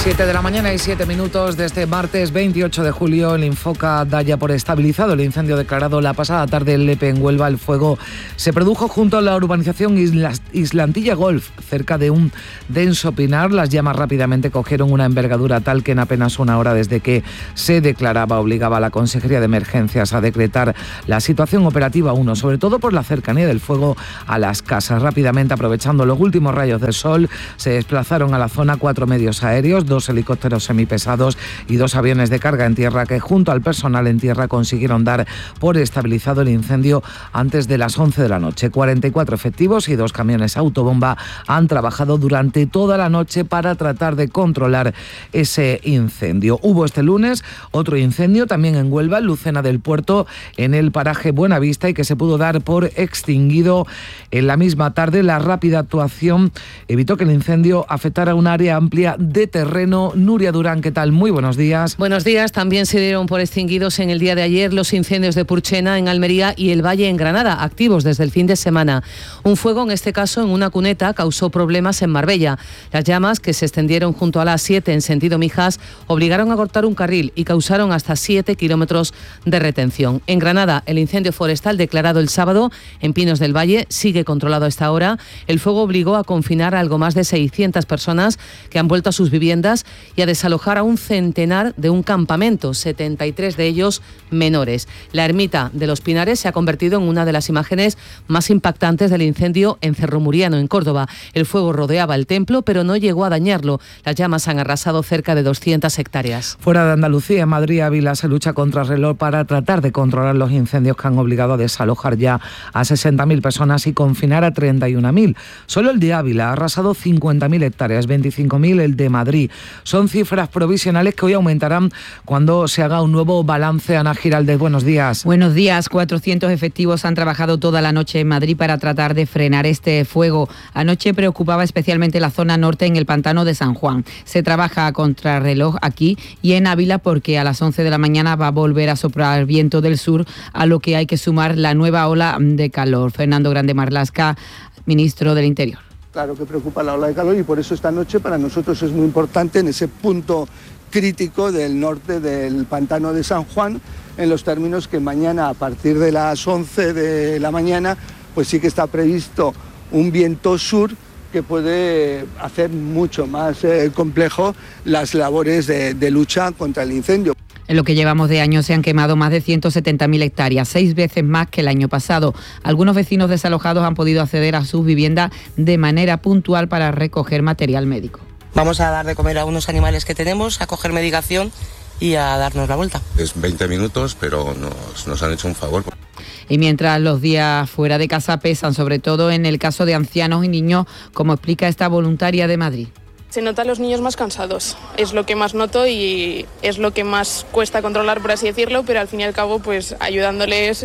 7 de la mañana y 7 minutos de este martes 28 de julio. El Infoca da ya por estabilizado el incendio declarado la pasada tarde en Lepe, en Huelva. El fuego se produjo junto a la urbanización Islantilla Golf, cerca de un denso pinar. Las llamas rápidamente cogieron una envergadura tal que en apenas una hora desde que se declaraba obligaba a la Consejería de Emergencias a decretar la situación operativa 1, sobre todo por la cercanía del fuego a las casas. Rápidamente, aprovechando los últimos rayos del sol, se desplazaron a la zona 4 medios aéreos, 2 helicópteros semipesados y 2 aviones de carga en tierra que junto al personal en tierra consiguieron dar por estabilizado el incendio antes de las 11 de la noche. 44 efectivos y 2 camiones autobomba han trabajado durante toda la noche para tratar de controlar ese incendio. Hubo este lunes otro incendio también en Huelva, en Lucena del Puerto, en el paraje Buenavista, y que se pudo dar por extinguido en la misma tarde. La rápida actuación evitó que el incendio afectara un área amplia de terreno. Nuria Durán, ¿qué tal? Muy buenos días. Buenos días. También se dieron por extinguidos en el día de ayer los incendios de Purchena, en Almería, y el Valle, en Granada, activos desde el fin de semana. Un fuego, en este caso en una cuneta, causó problemas en Marbella. Las llamas, que se extendieron junto a la A7 en sentido Mijas, obligaron a cortar un carril y causaron hasta 7 kilómetros de retención. En Granada, el incendio forestal declarado el sábado en Pinos del Valle sigue controlado a esta hora. El fuego obligó a confinar a algo más de 600 personas que han vuelto a sus viviendas y a desalojar a un centenar de un campamento, 73 de ellos menores. La ermita de los Pinares se ha convertido en una de las imágenes más impactantes del incendio en Cerro Muriano, en Córdoba. El fuego rodeaba el templo, pero no llegó a dañarlo. Las llamas han arrasado cerca de 200 hectáreas. Fuera de Andalucía, en Madrid, Ávila, se lucha contra el reloj para tratar de controlar los incendios que han obligado a desalojar ya a 60.000 personas y confinar a 31.000. Solo el de Ávila ha arrasado 50.000 hectáreas, 25.000 el de Madrid. Son cifras provisionales que hoy aumentarán cuando se haga un nuevo balance. Ana Giraldez, buenos días. Buenos días. 400 efectivos han trabajado toda la noche en Madrid para tratar de frenar este fuego. Anoche preocupaba especialmente la zona norte, en el pantano de San Juan. Se trabaja a contrarreloj aquí y en Ávila porque a las 11 de la mañana va a volver a soplar viento del sur, a lo que hay que sumar la nueva ola de calor. Fernando Grande Marlaska, ministro del Interior. Claro que preocupa la ola de calor y por eso esta noche para nosotros es muy importante en ese punto crítico del norte del pantano de San Juan, en los términos que mañana a partir de las 11 de la mañana pues sí que está previsto un viento sur que puede hacer mucho más complejo las labores de lucha contra el incendio. En lo que llevamos de año se han quemado más de 170.000 hectáreas, 6 veces más que el año pasado. Algunos vecinos desalojados han podido acceder a sus viviendas de manera puntual para recoger material médico. Vamos a dar de comer a unos animales que tenemos, a coger medicación y a darnos la vuelta. Es 20 minutos, pero nos han hecho un favor. Y mientras los días fuera de casa pesan, sobre todo en el caso de ancianos y niños, como explica esta voluntaria de Madrid. Se nota a los niños más cansados, es lo que más noto y es lo que más cuesta controlar, por así decirlo, pero al fin y al cabo pues ayudándoles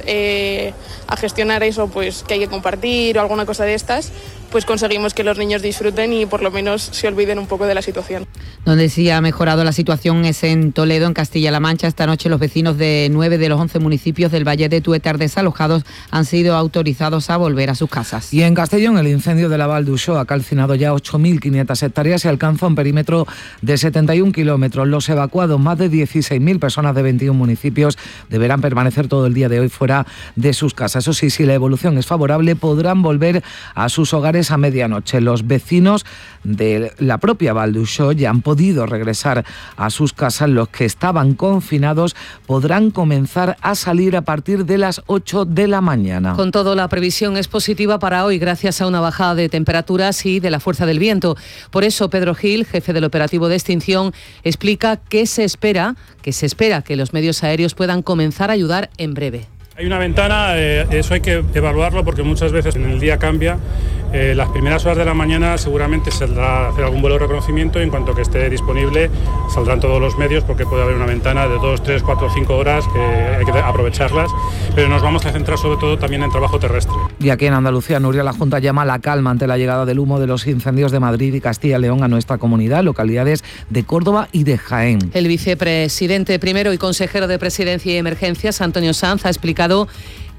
a gestionar eso pues que hay que compartir o alguna cosa de estas, pues conseguimos que los niños disfruten y por lo menos se olviden un poco de la situación. Donde sí ha mejorado la situación es en Toledo, en Castilla-La Mancha. Esta noche los vecinos de 9 de los 11 municipios del Valle de Tuétar desalojados han sido autorizados a volver a sus casas. Y en Castellón, el incendio de la Val d'Uixó ha calcinado ya 8.500 hectáreas y alcanza un perímetro de 71 kilómetros. Los evacuados, más de 16.000 personas de 21 municipios, deberán permanecer todo el día de hoy fuera de sus casas. Eso sí, si la evolución es favorable, podrán volver a sus hogares a medianoche. Los vecinos de la propia Val d'Uixó ya han podido regresar a sus casas. Los que estaban confinados podrán comenzar a salir a partir de las 8 de la mañana. Con todo, la previsión es positiva para hoy gracias a una bajada de temperaturas y de la fuerza del viento. Por eso Pedro Gil, jefe del operativo de extinción, explica que se espera que los medios aéreos puedan comenzar a ayudar en breve. Hay una ventana, eso hay que evaluarlo porque muchas veces en el día cambia. Las primeras horas de la mañana seguramente saldrá a hacer algún vuelo de reconocimiento y en cuanto que esté disponible saldrán todos los medios porque puede haber una ventana de 2, 3, 4, 5 horas que hay que aprovecharlas, pero nos vamos a centrar sobre todo también en trabajo terrestre. Y aquí en Andalucía, Nuria, la Junta llama a la calma ante la llegada del humo de los incendios de Madrid y Castilla y León a nuestra comunidad, localidades de Córdoba y de Jaén. El vicepresidente primero y consejero de Presidencia y Emergencias, Antonio Sanz, ha explicado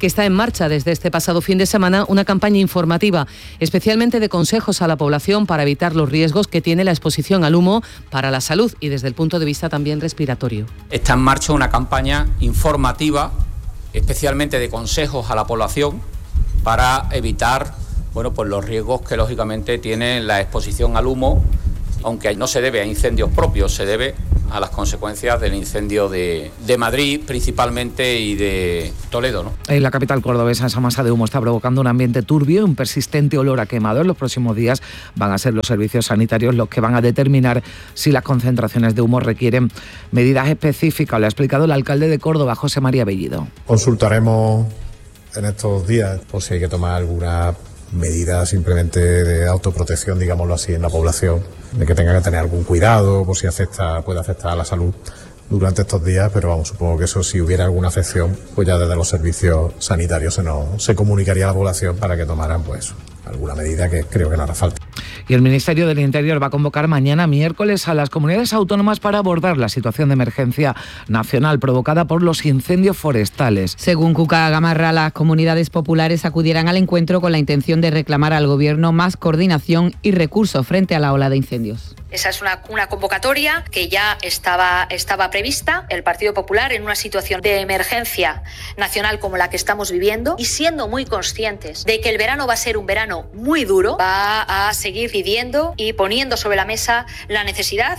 que está en marcha desde este pasado fin de semana una campaña informativa, especialmente de consejos a la población para evitar los riesgos que tiene la exposición al humo para la salud y desde el punto de vista también respiratorio. Está en marcha una campaña informativa, especialmente de consejos a la población para evitar pues los riesgos que lógicamente tiene la exposición al humo, aunque no se debe a incendios propios, se debe a las consecuencias del incendio de Madrid principalmente y de Toledo, ¿no? En la capital cordobesa esa masa de humo está provocando un ambiente turbio y un persistente olor a quemado. En los próximos días van a ser los servicios sanitarios los que van a determinar si las concentraciones de humo requieren medidas específicas. Lo ha explicado el alcalde de Córdoba, José María Bellido. Consultaremos en estos días por si hay que tomar alguna medida simplemente de autoprotección, digámoslo así, en la población, de que tenga que tener algún cuidado por si puede afectar a la salud durante estos días, pero vamos, supongo que eso, si hubiera alguna afección, pues ya desde los servicios sanitarios se comunicaría a la población para que tomaran pues alguna medida, que creo que no hará falta. Y el Ministerio del Interior va a convocar mañana miércoles a las comunidades autónomas para abordar la situación de emergencia nacional provocada por los incendios forestales. Según Cuca Gamarra, las comunidades populares acudirán al encuentro con la intención de reclamar al Gobierno más coordinación y recursos frente a la ola de incendios. Esa es una convocatoria que ya estaba prevista. El Partido Popular, en una situación de emergencia nacional como la que estamos viviendo y siendo muy conscientes de que el verano va a ser un verano muy duro, va a seguir pidiendo y poniendo sobre la mesa la necesidad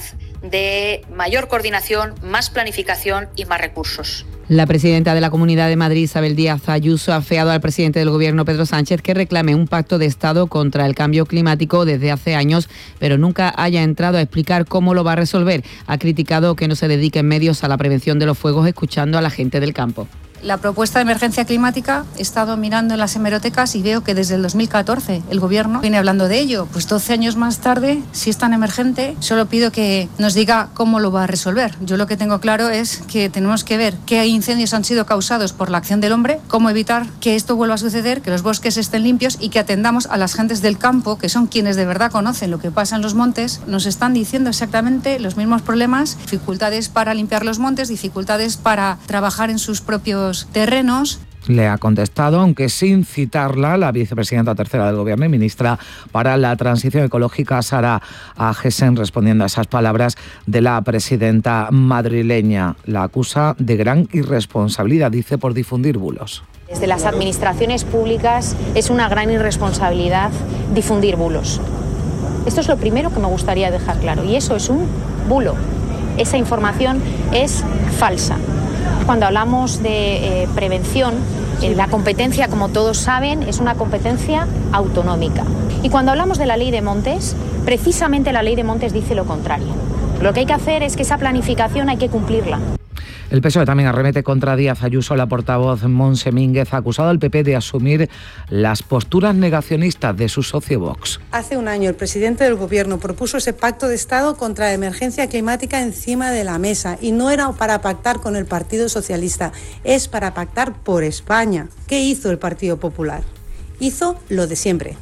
de mayor coordinación, más planificación y más recursos. La presidenta de la Comunidad de Madrid, Isabel Díaz Ayuso, ha afeado al presidente del Gobierno, Pedro Sánchez, que reclame un pacto de Estado contra el cambio climático desde hace años, pero nunca haya entrado a explicar cómo lo va a resolver. Ha criticado que no se dediquen medios a la prevención de los fuegos, escuchando a la gente del campo. La propuesta de emergencia climática, he estado mirando en las hemerotecas y veo que desde el 2014 el Gobierno viene hablando de ello. Pues 12 años más tarde, si es tan emergente, solo pido que nos diga cómo lo va a resolver. Yo lo que tengo claro es que tenemos que ver qué incendios han sido causados por la acción del hombre, cómo evitar que esto vuelva a suceder, que los bosques estén limpios y que atendamos a las gentes del campo, que son quienes de verdad conocen lo que pasa en los montes. Nos están diciendo exactamente los mismos problemas, dificultades para limpiar los montes, dificultades para trabajar en sus propios terrenos. Le ha contestado, aunque sin citarla, la vicepresidenta tercera del Gobierno y ministra para la Transición Ecológica, Sara Agesen, respondiendo a esas palabras de la presidenta madrileña. La acusa de gran irresponsabilidad, dice, por difundir bulos. Desde las administraciones públicas es una gran irresponsabilidad difundir bulos. Esto es lo primero que me gustaría dejar claro, y eso es un bulo. Esa información es falsa. Cuando hablamos de prevención, la competencia, como todos saben, es una competencia autonómica. Y cuando hablamos de la ley de montes, precisamente la ley de montes dice lo contrario. Lo que hay que hacer es que esa planificación hay que cumplirla. El PSOE también arremete contra Díaz Ayuso. La portavoz Montse Mínguez ha acusado al PP de asumir las posturas negacionistas de su socio Vox. Hace un año el presidente del Gobierno propuso ese pacto de Estado contra la emergencia climática encima de la mesa y no era para pactar con el Partido Socialista, es para pactar por España. ¿Qué hizo el Partido Popular? Hizo lo de siempre,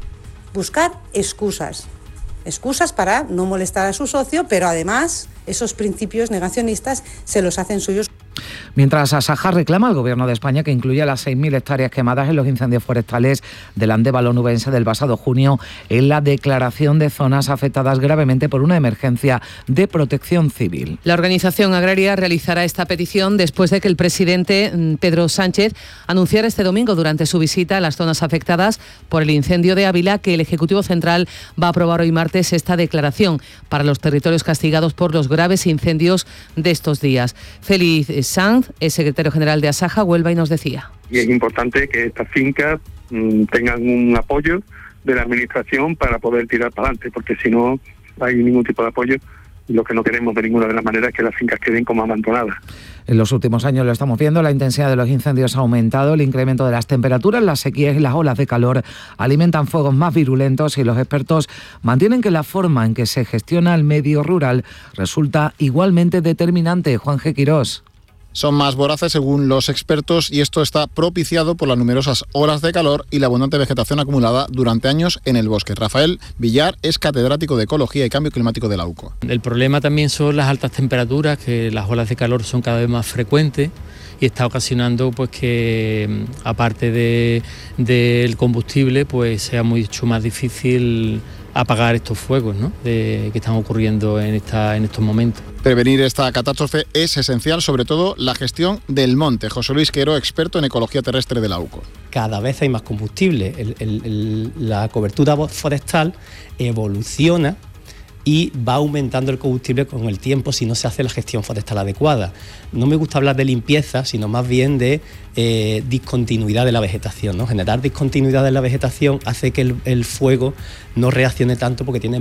buscar excusas para no molestar a su socio, pero además esos principios negacionistas se los hacen suyos. Mientras Asaja reclama al Gobierno de España que incluya las 6.000 hectáreas quemadas en los incendios forestales del Andévalo nubense del pasado junio en la declaración de zonas afectadas gravemente por una emergencia de protección civil. La organización agraria realizará esta petición después de que el presidente Pedro Sánchez anunciara este domingo durante su visita a las zonas afectadas por el incendio de Ávila que el Ejecutivo Central va a aprobar hoy martes esta declaración para los territorios castigados por los graves incendios de estos días. Félix Sanz es secretario general de Asaja Huelva y nos decía. Y es importante que estas fincas tengan un apoyo de la administración para poder tirar para adelante, porque si no hay ningún tipo de apoyo, lo que no queremos de ninguna de las maneras es que las fincas queden como abandonadas. En los últimos años lo estamos viendo, la intensidad de los incendios ha aumentado, el incremento de las temperaturas, las sequías y las olas de calor alimentan fuegos más virulentos y los expertos mantienen que la forma en que se gestiona el medio rural resulta igualmente determinante. Juan G. Quirós. Son más voraces según los expertos y esto está propiciado por las numerosas horas de calor y la abundante vegetación acumulada durante años en el bosque. Rafael Villar es catedrático de Ecología y Cambio Climático de la UCO. El problema también son las altas temperaturas, que las olas de calor son cada vez más frecuentes y está ocasionando pues que aparte del combustible pues sea mucho más difícil apagar estos fuegos, ¿no?, que están ocurriendo en estos momentos. Prevenir esta catástrofe es esencial, sobre todo la gestión del monte. José Luis Quero, experto en ecología terrestre de la UCO. Cada vez hay más combustible, la cobertura forestal evoluciona y va aumentando el combustible con el tiempo si no se hace la gestión forestal adecuada. No me gusta hablar de limpieza, sino más bien de discontinuidad de la vegetación, ¿no? Generar discontinuidad de la vegetación hace que el fuego no reaccione tanto porque tiene